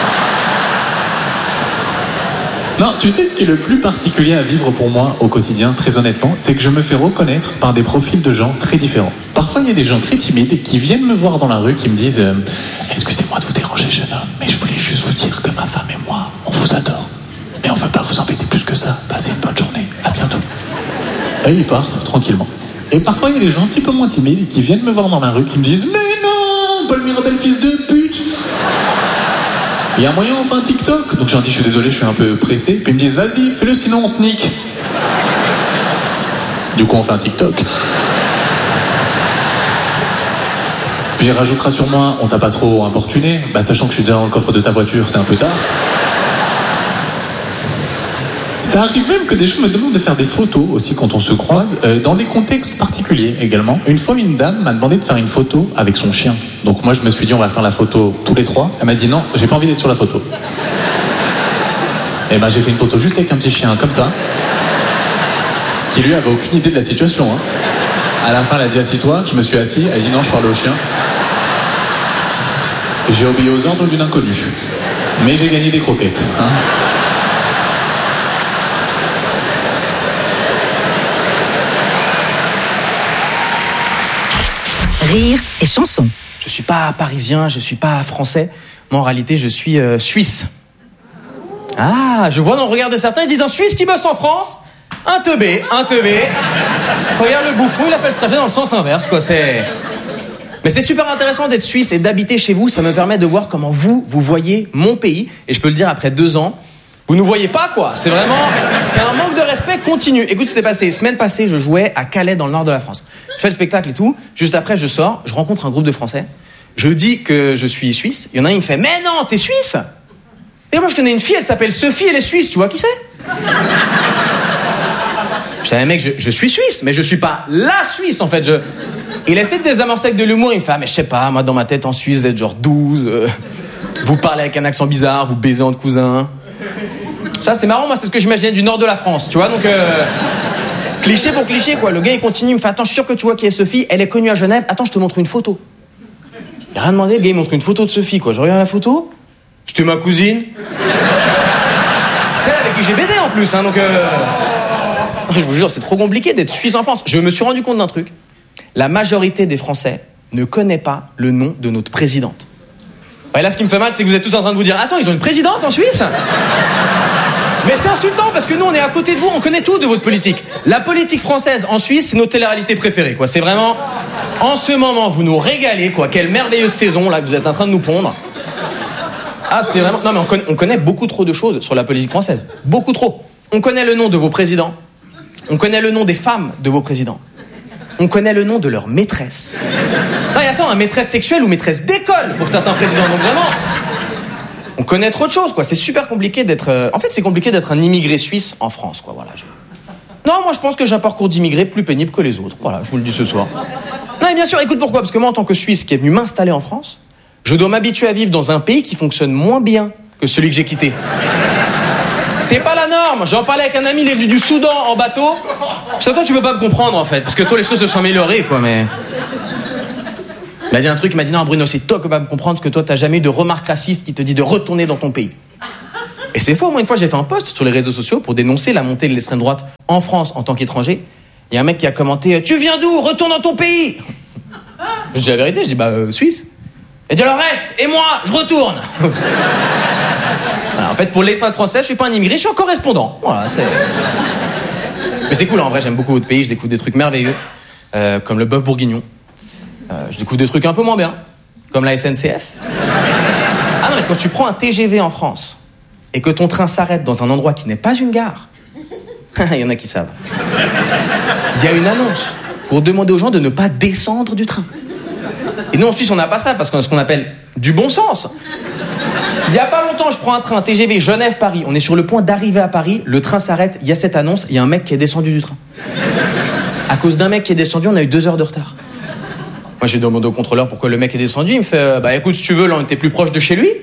Non, tu sais ce qui est le plus particulier à vivre pour moi au quotidien, très honnêtement, c'est que je me fais reconnaître par des profils de gens très différents. Parfois, il y a des gens très timides qui viennent me voir dans la rue, qui me disent euh, « Excusez-moi de vous déranger, jeune homme, mais je voulais juste vous dire que ma femme et moi, on vous adore. Mais on ne veut pas vous embêter plus que ça. Passez une bonne journée. À bientôt. » Et ils partent tranquillement. Et parfois, il y a des gens un petit peu moins timides qui viennent me voir dans la rue, qui me disent « Mais non, Paul Mirabel, fils de pute !» Il y a un moyen, on fait un TikTok. Donc j'ai dit, je suis désolé, je suis un peu pressé. Puis ils me disent, vas-y, fais-le, sinon on te nique. Du coup, on fait un TikTok. Puis il rajoutera sur moi, on t'a pas trop importuné. Bah, sachant que je suis déjà dans le coffre de ta voiture, c'est un peu tard. Ça arrive même que des gens me demandent de faire des photos aussi quand on se croise, euh, dans des contextes particuliers également. Une fois, une dame m'a demandé de faire une photo avec son chien. Donc moi, je me suis dit, on va faire la photo tous les trois. Elle m'a dit, non, j'ai pas envie d'être sur la photo. Et ben, j'ai fait une photo juste avec un petit chien, comme ça, qui lui avait aucune idée de la situation. Hein. À la fin, elle a dit, assis-toi. Je me suis assis. Elle a dit, non, je parle au chien. J'ai obéi aux ordres d'une inconnue. Mais j'ai gagné des croquettes. Hein. Rire et chanson. Je suis pas parisien, je suis pas français. Moi, en réalité, je suis euh, suisse. Ah, je vois dans le regard de certains, ils disent un Suisse qui bosse en France, un teubé, un teubé. Regarde le bouffon, il a fait le trajet dans le sens inverse, quoi. C'est. Mais c'est super intéressant d'être suisse et d'habiter chez vous. Ça me permet de voir comment vous, vous voyez mon pays. Et je peux le dire après deux ans. Vous nous voyez pas, quoi. C'est vraiment... C'est un manque de respect continu. Écoute ce qui s'est passé. Semaine passée, je jouais à Calais, dans le nord de la France. Je fais le spectacle et tout. Juste après, je sors. Je rencontre un groupe de Français. Je dis que je suis suisse. Il y en a un, il me fait « Mais non, t'es suisse !» Et moi, je connais une fille, elle s'appelle Sophie, elle est suisse. Tu vois qui c'est ? Je dis « Mec, je, je suis suisse, mais je suis pas la Suisse, en fait. Je... » Il essaie de désamorcer avec de l'humour. Il me fait « Ah, mais je sais pas, moi, dans ma tête, en Suisse, vous êtes genre douze. Euh... Vous parlez avec un accent bizarre, vous baisez entre cousins. » Ça, c'est marrant, moi, c'est ce que j'imaginais du nord de la France, tu vois, donc... Euh... Cliché pour cliché, quoi. Le gars, il continue, il me fait « Attends, je suis sûr que tu vois qui est Sophie, elle est connue à Genève. Attends, je te montre une photo. » Il a rien demandé, le gars, il montre une photo de Sophie, quoi. Je regarde la photo, c'était ma cousine. Celle avec qui j'ai baisé, en plus, hein, donc... Euh... Je vous jure, c'est trop compliqué d'être suisse en France. Je me suis rendu compte d'un truc. La majorité des Français ne connaît pas le nom de notre présidente. Et là, ce qui me fait mal, c'est que vous êtes tous en train de vous dire « Attends, ils ont une présidente en Suisse ?» Mais c'est insultant, parce que nous, on est à côté de vous, on connaît tout de votre politique. La politique française en Suisse, c'est notre télé-réalité préférée, quoi. C'est vraiment... En ce moment, vous nous régalez, quoi. Quelle merveilleuse saison, là, que vous êtes en train de nous pondre. Ah, c'est vraiment... Non, mais on connaît, on connaît beaucoup trop de choses sur la politique française. Beaucoup trop. On connaît le nom de vos présidents. On connaît le nom des femmes de vos présidents. On connaît le nom de leur maîtresse. Non, et attends, un maîtresse sexuelle ou maîtresse d'école pour certains présidents. Donc vraiment, on connaît trop de choses, quoi. C'est super compliqué d'être... Euh... En fait, c'est compliqué d'être un immigré suisse en France, quoi. Voilà. Je... Non, moi, je pense que j'ai un parcours d'immigré plus pénible que les autres. Voilà, je vous le dis ce soir. Non, et bien sûr, écoute pourquoi. Parce que moi, en tant que Suisse qui est venu m'installer en France, je dois m'habituer à vivre dans un pays qui fonctionne moins bien que celui que j'ai quitté. C'est pas la norme. J'en parlais avec un ami, il est venu du Soudan en bateau. Je sais, toi, tu peux pas me comprendre, en fait. Parce que toi, les choses se sont améliorées, quoi, mais... Il m'a dit un truc, il m'a dit, non, Bruno, c'est toi qui peux pas me comprendre, parce que toi, t'as jamais eu de remarques racistes qui te dit de retourner dans ton pays. Et c'est faux. Moi, une fois, j'ai fait un post sur les réseaux sociaux pour dénoncer la montée de l'extrême droite en France en tant qu'étranger. Il y a un mec qui a commenté, tu viens d'où? Retourne dans ton pays. Je dis la vérité, je dis, bah, euh, Suisse. Il dit, alors reste, et moi, je retourne. Voilà, en fait, pour l'extrême français, je suis pas un immigré, je suis un correspondant. Voilà, c'est... Mais c'est cool, en vrai, j'aime beaucoup votre pays, je découvre des trucs merveilleux, euh, comme le bœuf bourguignon. Euh, je découvre des trucs un peu moins bien, comme la S N C F. Ah non, mais quand tu prends un T G V en France, et que ton train s'arrête dans un endroit qui n'est pas une gare, il y en a qui savent. Il y a une annonce pour demander aux gens de ne pas descendre du train. Et nous, en Suisse, on n'a pas ça, parce qu'on a ce qu'on appelle du bon sens. Il y a pas longtemps, je prends un train T G V Genève-Paris. On est sur le point d'arriver à Paris. Le train s'arrête. Il y a cette annonce. Il y a un mec qui est descendu du train. À cause d'un mec qui est descendu, on a eu deux heures de retard. Moi, j'ai demandé au contrôleur pourquoi le mec est descendu. Il me fait, bah écoute, si tu veux, là, on était plus proche de chez lui.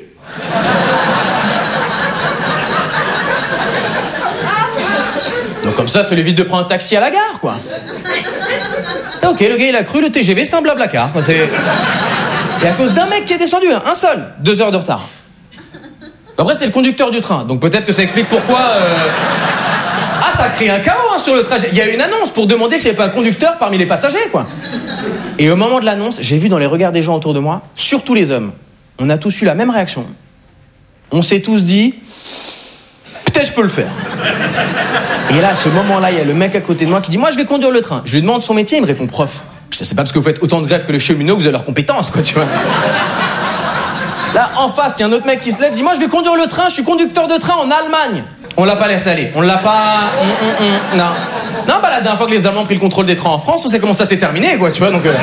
Donc comme ça, ça lui évite de prendre un taxi à la gare, quoi. Et ok, le gars, il a cru, le T G V, c'est un blablacar. C'est... Et à cause d'un mec qui est descendu, hein, un seul, deux heures de retard. Après, c'est le conducteur du train, donc peut-être que ça explique pourquoi... Euh... Ah, ça crée un chaos hein, sur le trajet. Il y a une annonce pour demander s'il n'y avait pas un conducteur parmi les passagers, quoi. Et au moment de l'annonce, j'ai vu dans les regards des gens autour de moi, surtout les hommes, on a tous eu la même réaction. On s'est tous dit... Peut-être je peux le faire. Et là, à ce moment-là, il y a le mec à côté de moi qui dit « Moi, je vais conduire le train. » Je lui demande son métier, il me répond « Prof. » Je dis « C'est pas parce que vous faites autant de grèves que les cheminots que vous avez leurs compétences, quoi, tu vois. » Là, en face, il y a un autre mec qui se lève, dit « Moi, je vais conduire le train, je suis conducteur de train en Allemagne. » On l'a pas laissé aller. On l'a pas... On, on, on... Non. Non, bah la dernière fois que les Allemands ont pris le contrôle des trains en France, on sait comment ça s'est terminé, quoi, tu vois, donc... Euh...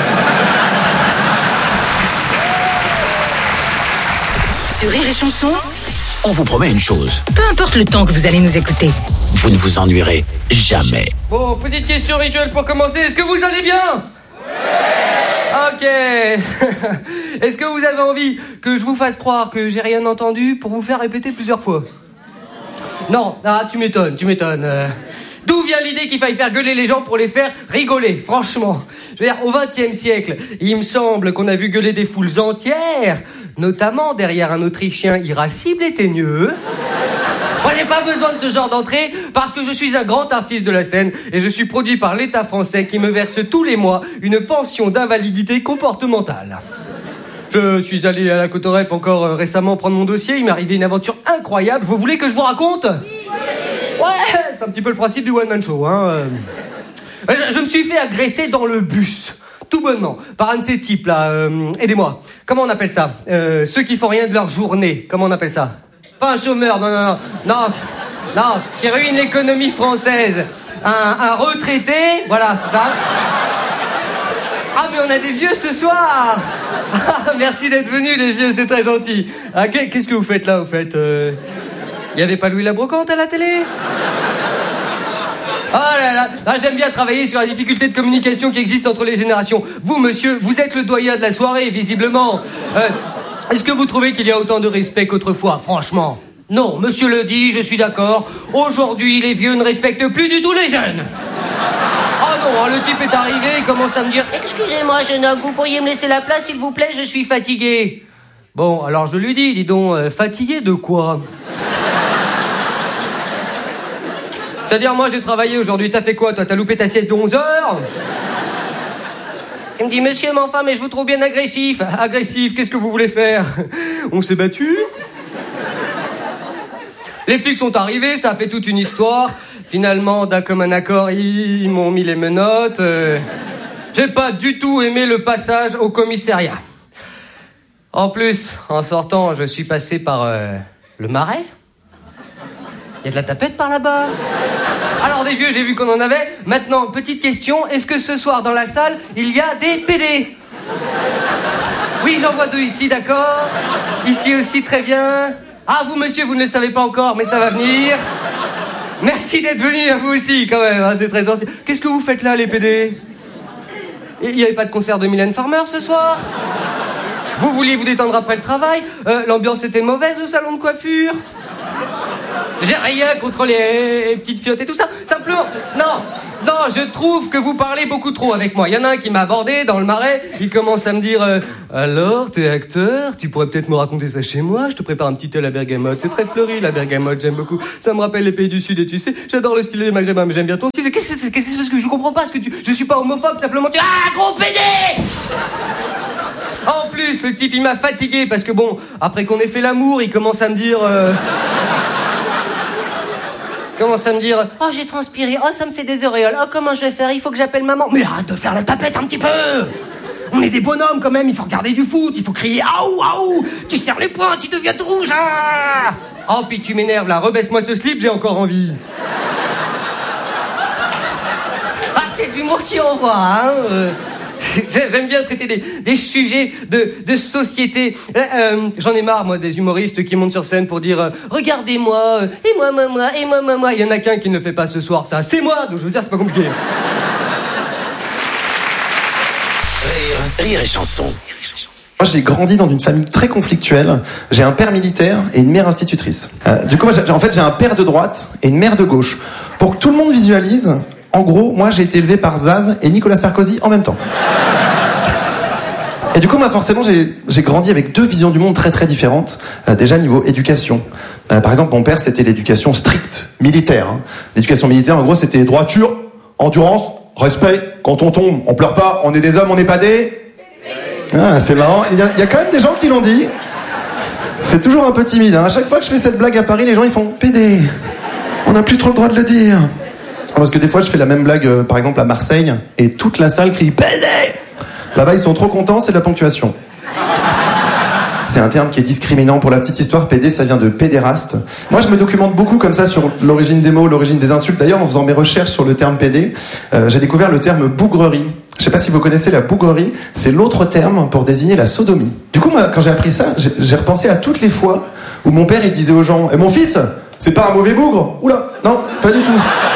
Sur Rire et Chanson, on vous promet une chose. Peu importe le temps que vous allez nous écouter, vous ne vous ennuierez jamais. Bon, petite question rituelle pour commencer. Est-ce que vous allez bien? Ok. Est-ce que vous avez envie que je vous fasse croire que j'ai rien entendu pour vous faire répéter plusieurs fois? Non, ah, tu m'étonnes, tu m'étonnes. Euh, D'où vient l'idée qu'il faille faire gueuler les gens pour les faire rigoler, franchement? Je veux dire, au vingtième siècle, il me semble qu'on a vu gueuler des foules entières, notamment derrière un Autrichien irascible et teigneux. Moi, j'ai pas besoin de ce genre d'entrée parce que je suis un grand artiste de la scène et je suis produit par l'État français qui me verse tous les mois une pension d'invalidité comportementale. Je suis allé à la Cotorep encore euh, récemment prendre mon dossier. Il m'est arrivé une aventure incroyable. Vous voulez que je vous raconte? Ouais, c'est un petit peu le principe du one-man show. Hein. Je, je me suis fait agresser dans le bus. Tout bonnement, par un de ces types là, euh, aidez-moi. Comment on appelle ça? euh, Ceux qui font rien de leur journée. Comment on appelle ça? Pas un chômeur, non, non, non, non, non, qui ruine l'économie française. Un, un retraité, voilà, ça. Ah, mais on a des vieux ce soir. Ah, merci d'être venus les vieux, c'est très gentil. Ah, qu'est-ce que vous faites là, au fait? Il euh... y avait pas Louis la Brocante à la télé? Oh là là, ah, j'aime bien travailler sur la difficulté de communication qui existe entre les générations. Vous, monsieur, vous êtes le doyen de la soirée, visiblement. Euh, Est-ce que vous trouvez qu'il y a autant de respect qu'autrefois, franchement? Non, monsieur le dit, je suis d'accord. Aujourd'hui, les vieux ne respectent plus du tout les jeunes. Oh non, le type est arrivé, il commence à me dire « Excusez-moi, jeune homme, vous pourriez me laisser la place, s'il vous plaît, je suis fatigué. » Bon, alors je lui dis, dis donc, euh, fatigué de quoi? C'est-à-dire, moi, j'ai travaillé aujourd'hui. T'as fait quoi, toi? T'as loupé ta sieste de onze heures? Il me dit, monsieur, mais enfin, mais je vous trouve bien agressif. Agressif, qu'est-ce que vous voulez faire? On s'est battu. Les flics sont arrivés, ça a fait toute une histoire. Finalement, d'un commun accord, ils, ils m'ont mis les menottes. Euh... J'ai pas du tout aimé le passage au commissariat. En plus, en sortant, je suis passé par euh, le Marais. Il y a de la tapette par là-bas. Alors des vieux, j'ai vu qu'on en avait. Maintenant, petite question, est-ce que ce soir dans la salle, il y a des P D? Oui, j'en vois deux ici, d'accord. Ici aussi, très bien. Ah, vous, monsieur, vous ne le savez pas encore, mais ça va venir. Merci d'être venu, à vous aussi, quand même, hein, c'est très gentil. Qu'est-ce que vous faites là, les P D? Il n'y avait pas de concert de Mylène Farmer ce soir? Vous vouliez vous détendre après le travail? euh, L'ambiance était mauvaise au salon de coiffure? J'ai rien contre les petites fiottes et tout ça. Simplement, non, non, je trouve que vous parlez beaucoup trop avec moi. Il y en a un qui m'a abordé dans le Marais. Il commence à me dire euh, alors, t'es acteur, tu pourrais peut-être me raconter ça chez moi. Je te prépare un petit thé à la bergamote. C'est très fleuri, la bergamote, j'aime beaucoup. Ça me rappelle les pays du Sud et tu sais, j'adore le style des Maghrébins, mais j'aime bien ton style. Qu'est-ce que c'est? Qu'est-ce que c'est? Je comprends pas ce que tu. Je suis pas homophobe, simplement tu. Ah, gros pédé! En plus, le type il m'a fatigué parce que bon, après qu'on ait fait l'amour, il commence à me dire. Euh... commence à me dire oh j'ai transpiré, oh ça me fait des auréoles, oh comment je vais faire, il faut que j'appelle maman. Mais arrête de faire la tapette un petit peu. On est des bonhommes quand même, il faut regarder du foot, il faut crier aou aou. Tu serres les poings, tu deviens tout rouge. Ah oh puis tu m'énerves là, rebaisse-moi ce slip, j'ai encore envie. Ah c'est de l'humour qui envoie hein euh... J'aime bien traiter des, des sujets de, de société. Euh, euh, J'en ai marre, moi, des humoristes qui montent sur scène pour dire euh, regardez-moi, euh, et moi, moi, moi, et moi, moi, moi. Il y en a qu'un qui ne le fait pas ce soir, ça. C'est moi, donc je veux dire, c'est pas compliqué. Rire, rire et chanson. Moi, j'ai grandi dans une famille très conflictuelle. J'ai un père militaire et une mère institutrice. Euh, du coup, moi, en fait, j'ai un père de droite et une mère de gauche. Pour que tout le monde visualise, en gros, moi, j'ai été élevé par Zaz et Nicolas Sarkozy en même temps. Et du coup, moi, forcément, j'ai, j'ai grandi avec deux visions du monde très très différentes. Euh, déjà, niveau éducation. Euh, par exemple, mon père, c'était l'éducation stricte, militaire. Hein. L'éducation militaire, en gros, c'était droiture, endurance, respect. Quand on tombe, on pleure pas, on est des hommes, on n'est pas des... Ah, c'est marrant. Il y, a, il y a quand même des gens qui l'ont dit. C'est toujours un peu timide. Hein. À chaque fois que je fais cette blague à Paris, les gens, ils font « Pédé, on n'a plus trop le droit de le dire. » Parce que des fois, je fais la même blague, euh, par exemple, à Marseille, et toute la salle crie « Pédé !» Là-bas, ils sont trop contents, c'est de la ponctuation. C'est un terme qui est discriminant. Pour la petite histoire, pédé, ça vient de pédéraste. Moi, je me documente beaucoup comme ça sur l'origine des mots, l'origine des insultes. D'ailleurs, en faisant mes recherches sur le terme pédé, euh, j'ai découvert le terme bougrerie. Je sais pas si vous connaissez la bougrerie, c'est l'autre terme pour désigner la sodomie. Du coup, moi, quand j'ai appris ça, j'ai, j'ai repensé à toutes les fois où mon père, il disait aux gens « Et mon fils, c'est pas un mauvais bougre ?» Oula, non, pas du tout.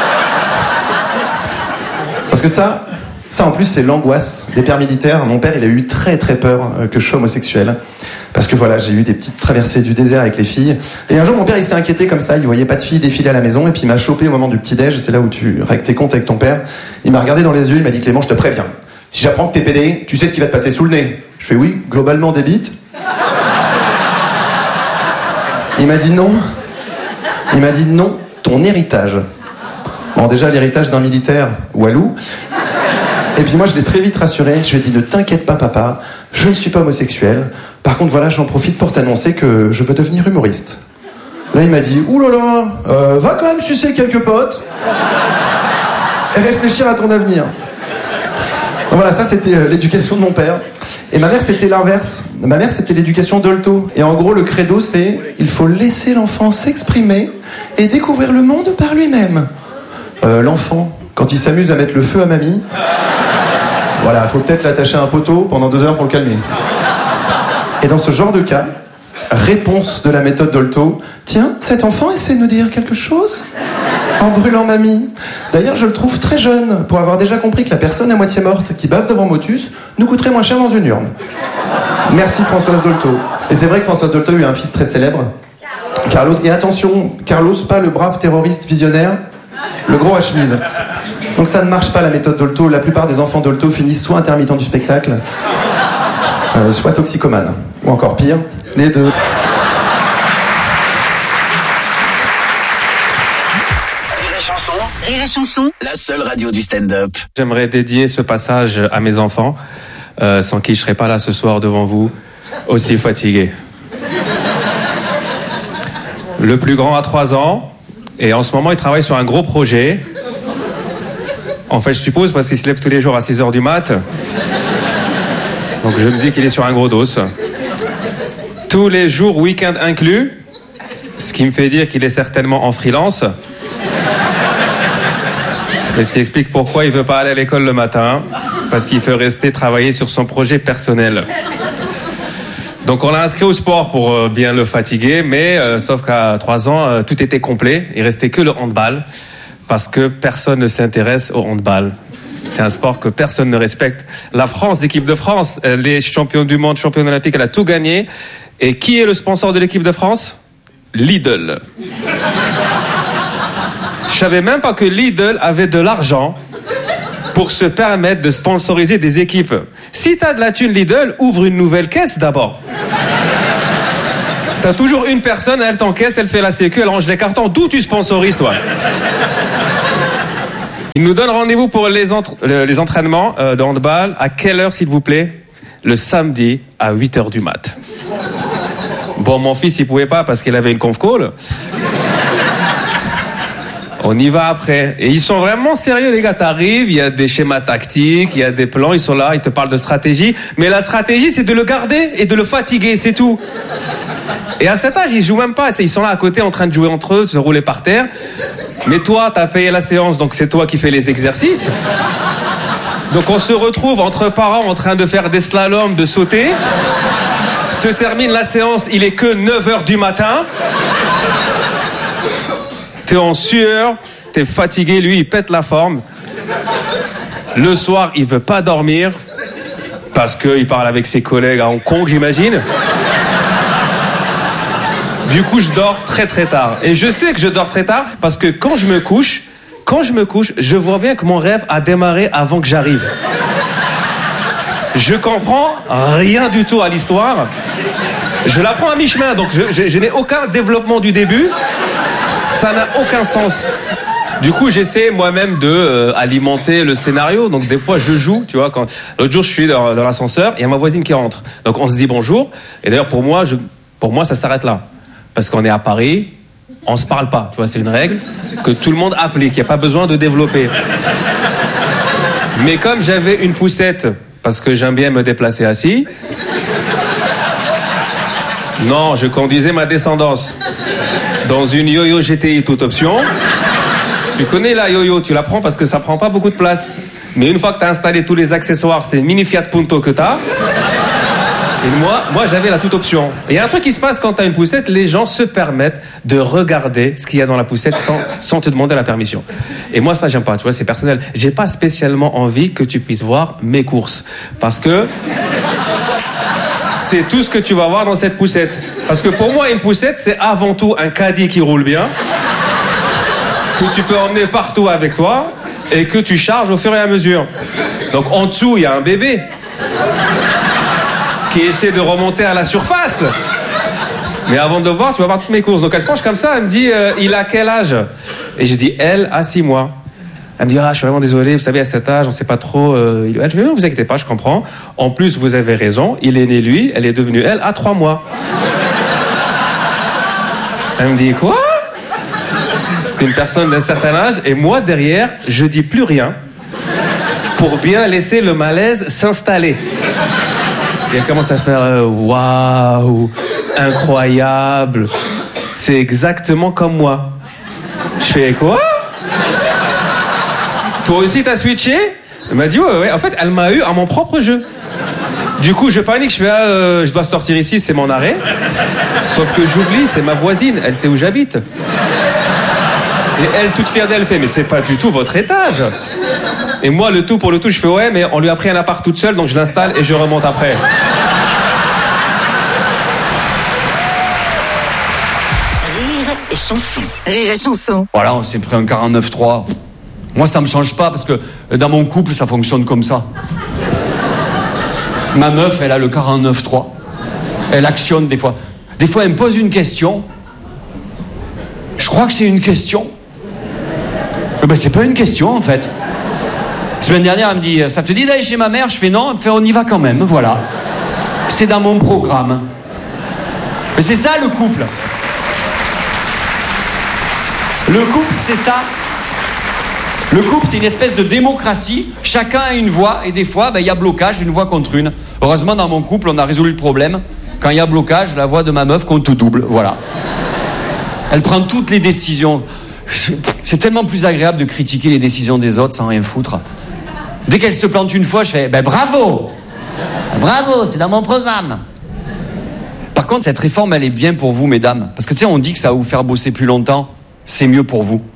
Parce que ça... Ça, en plus, c'est l'angoisse des pères militaires. Mon père, il a eu très très peur que je sois homosexuel. Parce que voilà, j'ai eu des petites traversées du désert avec les filles. Et un jour, mon père, il s'est inquiété comme ça. Il voyait pas de filles défiler à la maison. Et puis, il m'a chopé au moment du petit-déj. C'est là où tu règles tes comptes avec ton père. Il m'a regardé dans les yeux. Il m'a dit, Clément, je te préviens. Si j'apprends que t'es pédé, tu sais ce qui va te passer sous le nez. Je fais oui, globalement des bites. Il m'a dit non. Il m'a dit non, ton héritage. Bon, déjà, l'héritage d'un militaire, Walou. Et puis moi, je l'ai très vite rassuré. Je lui ai dit, ne t'inquiète pas, papa, je ne suis pas homosexuel. Par contre, voilà, j'en profite pour t'annoncer que je veux devenir humoriste. Là, il m'a dit, oulala, euh, va quand même sucer quelques potes et réfléchir à ton avenir. Donc voilà, ça, c'était euh, l'éducation de mon père. Et ma mère, c'était l'inverse. Ma mère, c'était l'éducation Dolto. Et en gros, le credo, c'est, il faut laisser l'enfant s'exprimer et découvrir le monde par lui-même. Euh, l'enfant, quand il s'amuse à mettre le feu à mamie... Voilà, faut peut-être l'attacher à un poteau pendant deux heures pour le calmer. Et dans ce genre de cas, réponse de la méthode Dolto, tiens, cet enfant essaie de nous dire quelque chose en brûlant mamie. D'ailleurs, je le trouve très jeune pour avoir déjà compris que la personne à moitié morte qui bave devant Motus nous coûterait moins cher dans une urne. Merci Françoise Dolto. Et c'est vrai que Françoise Dolto a eu un fils très célèbre, Carlos. Et attention, Carlos, pas le brave terroriste visionnaire, le gros à chemise. Donc ça ne marche pas la méthode Dolto. La plupart des enfants Dolto finissent soit intermittents du spectacle, euh, soit toxicomanes. Ou encore pire, les deux. Rire et chanson, la seule radio du stand-up. J'aimerais dédier ce passage à mes enfants, euh, sans qui je serais pas là ce soir devant vous, aussi fatigué. Le plus grand a trois ans, et en ce moment il travaille sur un gros projet. En fait, je suppose, parce qu'il se lève tous les jours à six heures du mat. Donc je me dis qu'il est sur un gros dos. Tous les jours, week-end inclus. Ce qui me fait dire qu'il est certainement en freelance. Et ce qui explique pourquoi il veut pas aller à l'école le matin. Parce qu'il veut rester travailler sur son projet personnel. Donc on l'a inscrit au sport pour bien le fatiguer. Mais euh, sauf qu'à trois ans, euh, tout était complet. Il restait que le handball. Parce que personne ne s'intéresse au handball. C'est un sport que personne ne respecte. La France, l'équipe de France, les champions du monde, championne olympique, elle a tout gagné. Et qui est le sponsor de l'équipe de France ? Lidl. Je savais même pas que Lidl avait de l'argent pour se permettre de sponsoriser des équipes. Si t'as de la thune Lidl, ouvre une nouvelle caisse d'abord. T'as toujours une personne, elle t'encaisse, elle fait la sécu, elle range les cartons. D'où tu sponsorises, toi? Il nous donne rendez-vous pour les, entre... les entraînements euh, de handball. À quelle heure, s'il vous plaît? Le samedi à huit heures du mat. Bon, mon fils, il pouvait pas parce qu'il avait une conf call. On y va après. Et ils sont vraiment sérieux, les gars. T'arrives, il y a des schémas tactiques, il y a des plans, ils sont là, ils te parlent de stratégie. Mais la stratégie, c'est de le garder et de le fatiguer, c'est tout. Et à cet âge, ils jouent même pas. Ils sont là à côté en train de jouer entre eux, de se rouler par terre. Mais toi, t'as payé la séance, donc c'est toi qui fais les exercices. Donc on se retrouve entre parents en train de faire des slaloms, de sauter. Se termine la séance, il est que neuf heures du matin. T'es en sueur, t'es fatigué, lui il pète la forme. Le soir, il veut pas dormir parce qu'il parle avec ses collègues à Hong Kong, j'imagine. Du coup, je dors très très tard. Et je sais que je dors très tard parce que quand je me couche, quand je me couche, je vois bien que mon rêve a démarré avant que j'arrive. Je comprends rien du tout à l'histoire. Je la prends à mi-chemin, donc je, je, je n'ai aucun développement du début. Ça n'a aucun sens. Du coup, j'essaie moi-même de euh, alimenter le scénario. Donc des fois, je joue. Tu vois, quand l'autre jour, je suis dans, dans l'ascenseur, il y a ma voisine qui rentre. Donc on se dit bonjour. Et d'ailleurs, pour moi, je, pour moi, ça s'arrête là, parce qu'on est à Paris, on se parle pas. Tu vois, c'est une règle que tout le monde applique. Il n'y a pas besoin de développer. Mais comme j'avais une poussette, parce que j'aime bien me déplacer assis. Non, je conduisais ma descendance dans une yo-yo G T I toute option. Tu connais la yo-yo, tu la prends parce que ça prend pas beaucoup de place. Mais une fois que tu as installé tous les accessoires, c'est une mini Fiat Punto que tu as. Et moi, moi j'avais la toute option. Et il y a un truc qui se passe quand tu as une poussette, les gens se permettent de regarder ce qu'il y a dans la poussette sans, sans te demander la permission. Et moi ça j'aime pas, tu vois, c'est personnel. J'ai pas spécialement envie que tu puisses voir mes courses. Parce que c'est tout ce que tu vas voir dans cette poussette. Parce que pour moi, une poussette, c'est avant tout un caddie qui roule bien, que tu peux emmener partout avec toi, et que tu charges au fur et à mesure. Donc en dessous, il y a un bébé qui essaie de remonter à la surface. Mais avant de voir, tu vas voir toutes mes courses. Donc elle se penche comme ça, elle me dit, euh, il a quel âge? Et je dis, elle a six mois. Elle me dit, ah, je suis vraiment désolé, vous savez, à cet âge, on sait pas trop. Euh, il... Je dis, non, vous inquiétez pas, je comprends. En plus, vous avez raison, il est né lui, elle est devenue elle à trois mois. Elle me dit, quoi? C'est une personne d'un certain âge, et moi, derrière, je dis plus rien pour bien laisser le malaise s'installer. Et elle commence à faire, euh, waouh, incroyable, c'est exactement comme moi. Je fais, quoi? Toi aussi t'as switché? Elle m'a dit ouais ouais. En fait elle m'a eu à mon propre jeu. Du coup je panique, je fais ah, euh, je dois sortir ici, c'est mon arrêt. Sauf que j'oublie, c'est ma voisine, elle sait où j'habite. Et elle toute fière d'elle fait mais c'est pas du tout votre étage. Et moi le tout pour le tout je fais ouais mais on lui a pris un appart toute seule donc je l'installe et je remonte après. Rire et chanson. Rire et chanson. Voilà, on s'est pris un quarante-neuf trois. Moi, ça me change pas parce que dans mon couple, ça fonctionne comme ça. Ma meuf, elle a le quarante-neuf trois. Elle actionne des fois. Des fois, elle me pose une question. Je crois que c'est une question. Eh ben, c'est pas une question, en fait. La semaine dernière, elle me dit, ça te dit d'aller chez ma mère? Je fais non. Elle me fait, on y va quand même, voilà. C'est dans mon programme. Mais c'est ça, le couple. Le couple, c'est ça. Le couple, c'est une espèce de démocratie. Chacun a une voix et des fois, ben, y a blocage, une voix contre une. Heureusement, dans mon couple, on a résolu le problème. Quand il y a blocage, la voix de ma meuf compte double. Voilà. Elle prend toutes les décisions. C'est tellement plus agréable de critiquer les décisions des autres sans rien foutre. Dès qu'elle se plante une fois, je fais ben bravo, bravo, c'est dans mon programme. Par contre, cette réforme, elle est bien pour vous, mesdames, parce que tu sais, on dit que ça va vous faire bosser plus longtemps. C'est mieux pour vous.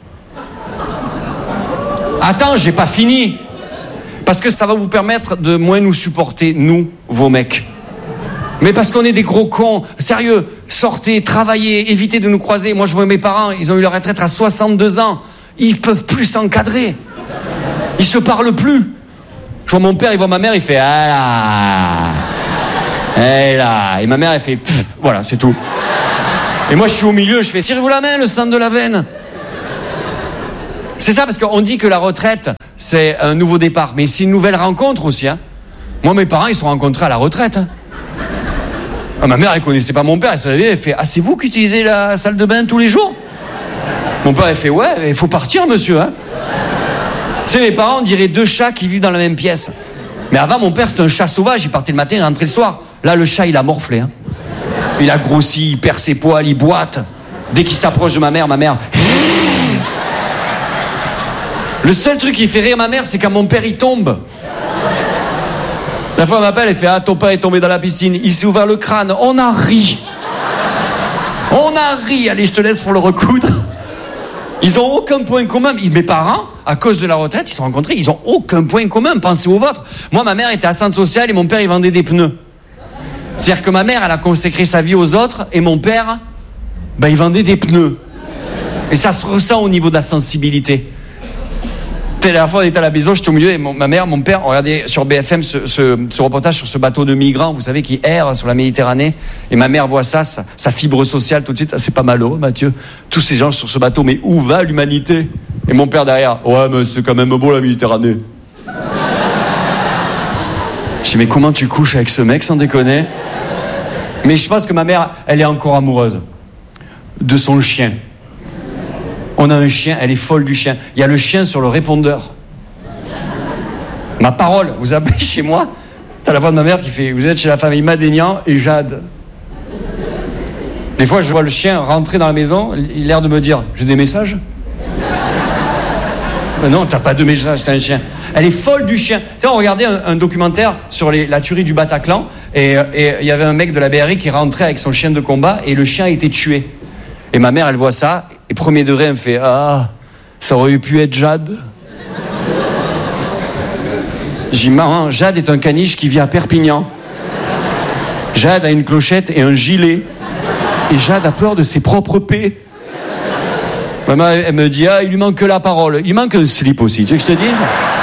Attends, j'ai pas fini. Parce que ça va vous permettre de moins nous supporter, nous, vos mecs. Mais parce qu'on est des gros cons. Sérieux, sortez, travaillez, évitez de nous croiser. Moi, je vois mes parents, ils ont eu leur retraite à soixante-deux ans. ils peuvent plus s'encadrer. Ils se parlent plus. Je vois mon père, il voit ma mère, il fait ah là, eh là, et ma mère elle fait pff, voilà, c'est tout. Et moi je suis au milieu, je fais tirez-vous la main, le centre de la veine. C'est ça, parce qu'on dit que la retraite c'est un nouveau départ, mais c'est une nouvelle rencontre aussi. Hein. Moi mes parents ils se sont rencontrés à la retraite. Hein. Ah, ma mère elle connaissait pas mon père, elle savait, elle fait ah c'est vous qui utilisez la salle de bain tous les jours? Mon père il fait ouais, il faut partir monsieur. Hein. Tu sais, mes parents, on dirait deux chats qui vivent dans la même pièce. Mais avant, mon père, c'était un chat sauvage. Il partait le matin et rentrait le soir. Là, le chat, il a morflé. Hein. Il a grossi, il perd ses poils, il boite. Dès qu'il s'approche de ma mère, ma mère... Le seul truc qui fait rire ma mère, c'est quand mon père, il tombe. La fois, elle m'appelle, elle fait « Ah, ton père est tombé dans la piscine. Il s'est ouvert le crâne. On a ri. On a ri. Allez, je te laisse pour le recoudre. » Ils ont aucun point commun. Mes parents, à cause de la retraite, ils se sont rencontrés, ils ont aucun point commun. Pensez au vôtre. Moi, ma mère était à centre social et mon père, il vendait des pneus. C'est-à-dire que ma mère, elle a consacré sa vie aux autres et mon père, ben, il vendait des pneus. Et ça se ressent au niveau de la sensibilité. La dernière fois, on était à la maison, j'étais au milieu et mon, ma mère, mon père, on regardait sur B F M ce, ce, ce reportage sur ce bateau de migrants, vous savez, qui erre sur la Méditerranée. Et ma mère voit ça, sa, sa fibre sociale tout de suite. Ah, c'est pas malheureux, Mathieu. Tous ces gens sur ce bateau, mais où va l'humanité? Et mon père derrière, ouais, mais c'est quand même beau la Méditerranée. Je dis, mais comment tu couches avec ce mec, sans déconner? Mais je pense que ma mère, elle est encore amoureuse de son chien. On a un chien, elle est folle du chien. Il y a le chien sur le répondeur. Ma parole, vous appelez chez moi, t'as la voix de ma mère qui fait « Vous êtes chez la famille Madénian et Jade ». Des fois, je vois le chien rentrer dans la maison, il a l'air de me dire « J'ai des messages ?» Mais non, t'as pas de messages, t'as un chien. Elle est folle du chien. Tu sais, on regardait un, un documentaire sur les, la tuerie du Bataclan et il y avait un mec de la B R I qui rentrait avec son chien de combat et le chien a été tué. Et ma mère, elle voit ça, et premier degré, elle me fait « Ah, ça aurait pu être Jade ?» J'ai dit « Maman, Jade est un caniche qui vit à Perpignan. Jade a une clochette et un gilet. Et Jade a peur de ses propres pets. » Maman, elle me dit « Ah, il lui manque que la parole. Il manque un slip aussi, tu veux que je te dise ?»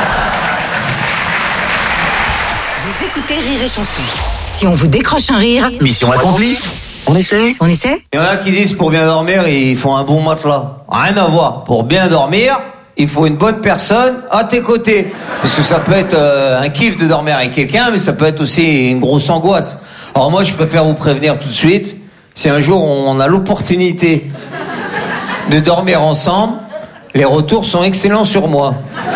Vous écoutez Rire et Chanson. Si on vous décroche un rire... Mission accomplie. On essaie On essaie Il y en a qui disent pour bien dormir, ils font un bon matelas. Rien à voir. Pour bien dormir, il faut une bonne personne à tes côtés. Parce que ça peut être euh, un kiff de dormir avec quelqu'un, mais ça peut être aussi une grosse angoisse. Alors moi, je préfère vous prévenir tout de suite. Si un jour on a l'opportunité de dormir ensemble, les retours sont excellents sur moi.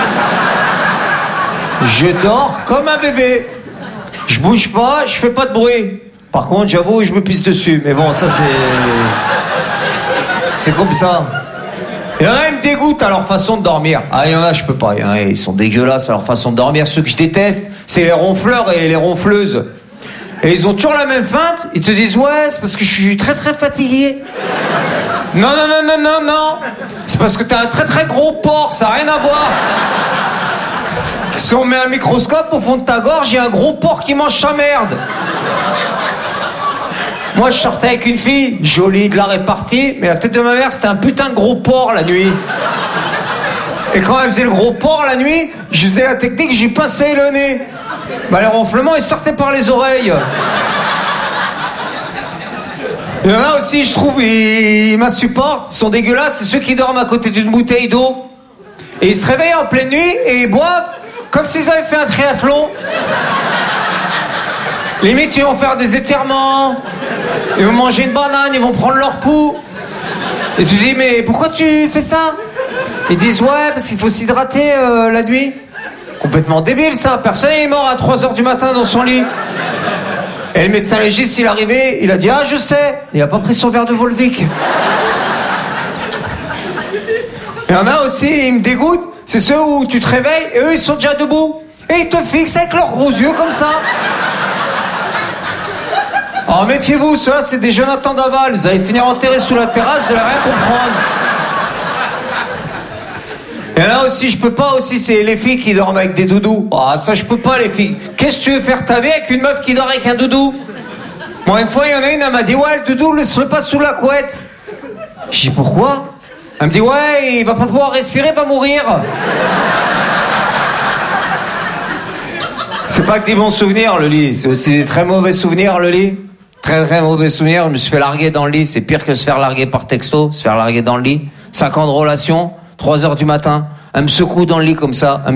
Je dors comme un bébé. Je bouge pas, je fais pas de bruit. Par contre, j'avoue, je me pisse dessus. Mais bon, ça, c'est... C'est comme ça. Il y en a, ils me dégoûtent à leur façon de dormir. Ah, il y en a, je peux pas. Il y en a, ils sont dégueulasses à leur façon de dormir. Ceux que je déteste, c'est les ronfleurs et les ronfleuses. Et ils ont toujours la même feinte. Ils te disent, ouais, c'est parce que je suis très, très fatigué. Non, non, non, non, non, non. C'est parce que t'as un très, très gros porc. Ça n'a rien à voir. Si on met un microscope au fond de ta gorge, il y a un gros porc qui mange sa merde. Moi, je sortais avec une fille, jolie, de la répartie, mais la tête de ma mère, c'était un putain de gros porc la nuit. Et quand elle faisait le gros porc la nuit, je faisais la technique, je lui passais le nez. Bah, les ronflements, ils sortaient par les oreilles. Il y en a aussi, je trouve, ils, ils m'insupportent, ils sont dégueulasses, c'est ceux qui dorment à côté d'une bouteille d'eau. Et ils se réveillent en pleine nuit et ils boivent comme s'ils avaient fait un triathlon. Limite, ils vont faire des étirements, ils vont manger une banane, ils vont prendre leur pouls. Et tu dis, mais pourquoi tu fais ça? Ils disent, ouais, parce qu'il faut s'hydrater euh, la nuit. Complètement débile, ça. Personne n'est mort à trois heures du matin dans son lit. Et le médecin légiste, il est arrivé, il a dit, ah, je sais. Il a pas pris son verre de Volvic. Il y en a aussi, ils me dégoûtent, c'est ceux où tu te réveilles et eux, ils sont déjà debout. Et ils te fixent avec leurs gros yeux comme ça. Alors méfiez-vous, ceux-là c'est des Jonathan Daval, vous allez finir enterrés sous la terrasse, vous allez rien comprendre. Et là aussi, je peux pas aussi, c'est les filles qui dorment avec des doudous. Ah, ça je peux pas les filles. Qu'est-ce que tu veux faire ta vie avec une meuf qui dort avec un doudou? Moi une fois, il y en a une, elle m'a dit, ouais, le doudou, laisse-le pas sous la couette. J'ai dit, pourquoi? Elle me dit, ouais, il va pas pouvoir respirer, va mourir. C'est pas que des bons souvenirs, le lit. C'est aussi des très mauvais souvenirs, le lit. Très, très mauvais souvenirs. Je me suis fait larguer dans le lit. C'est pire que se faire larguer par texto, se faire larguer dans le lit. Cinq ans de relation, trois heures du matin. Elle me secoue dans le lit comme ça.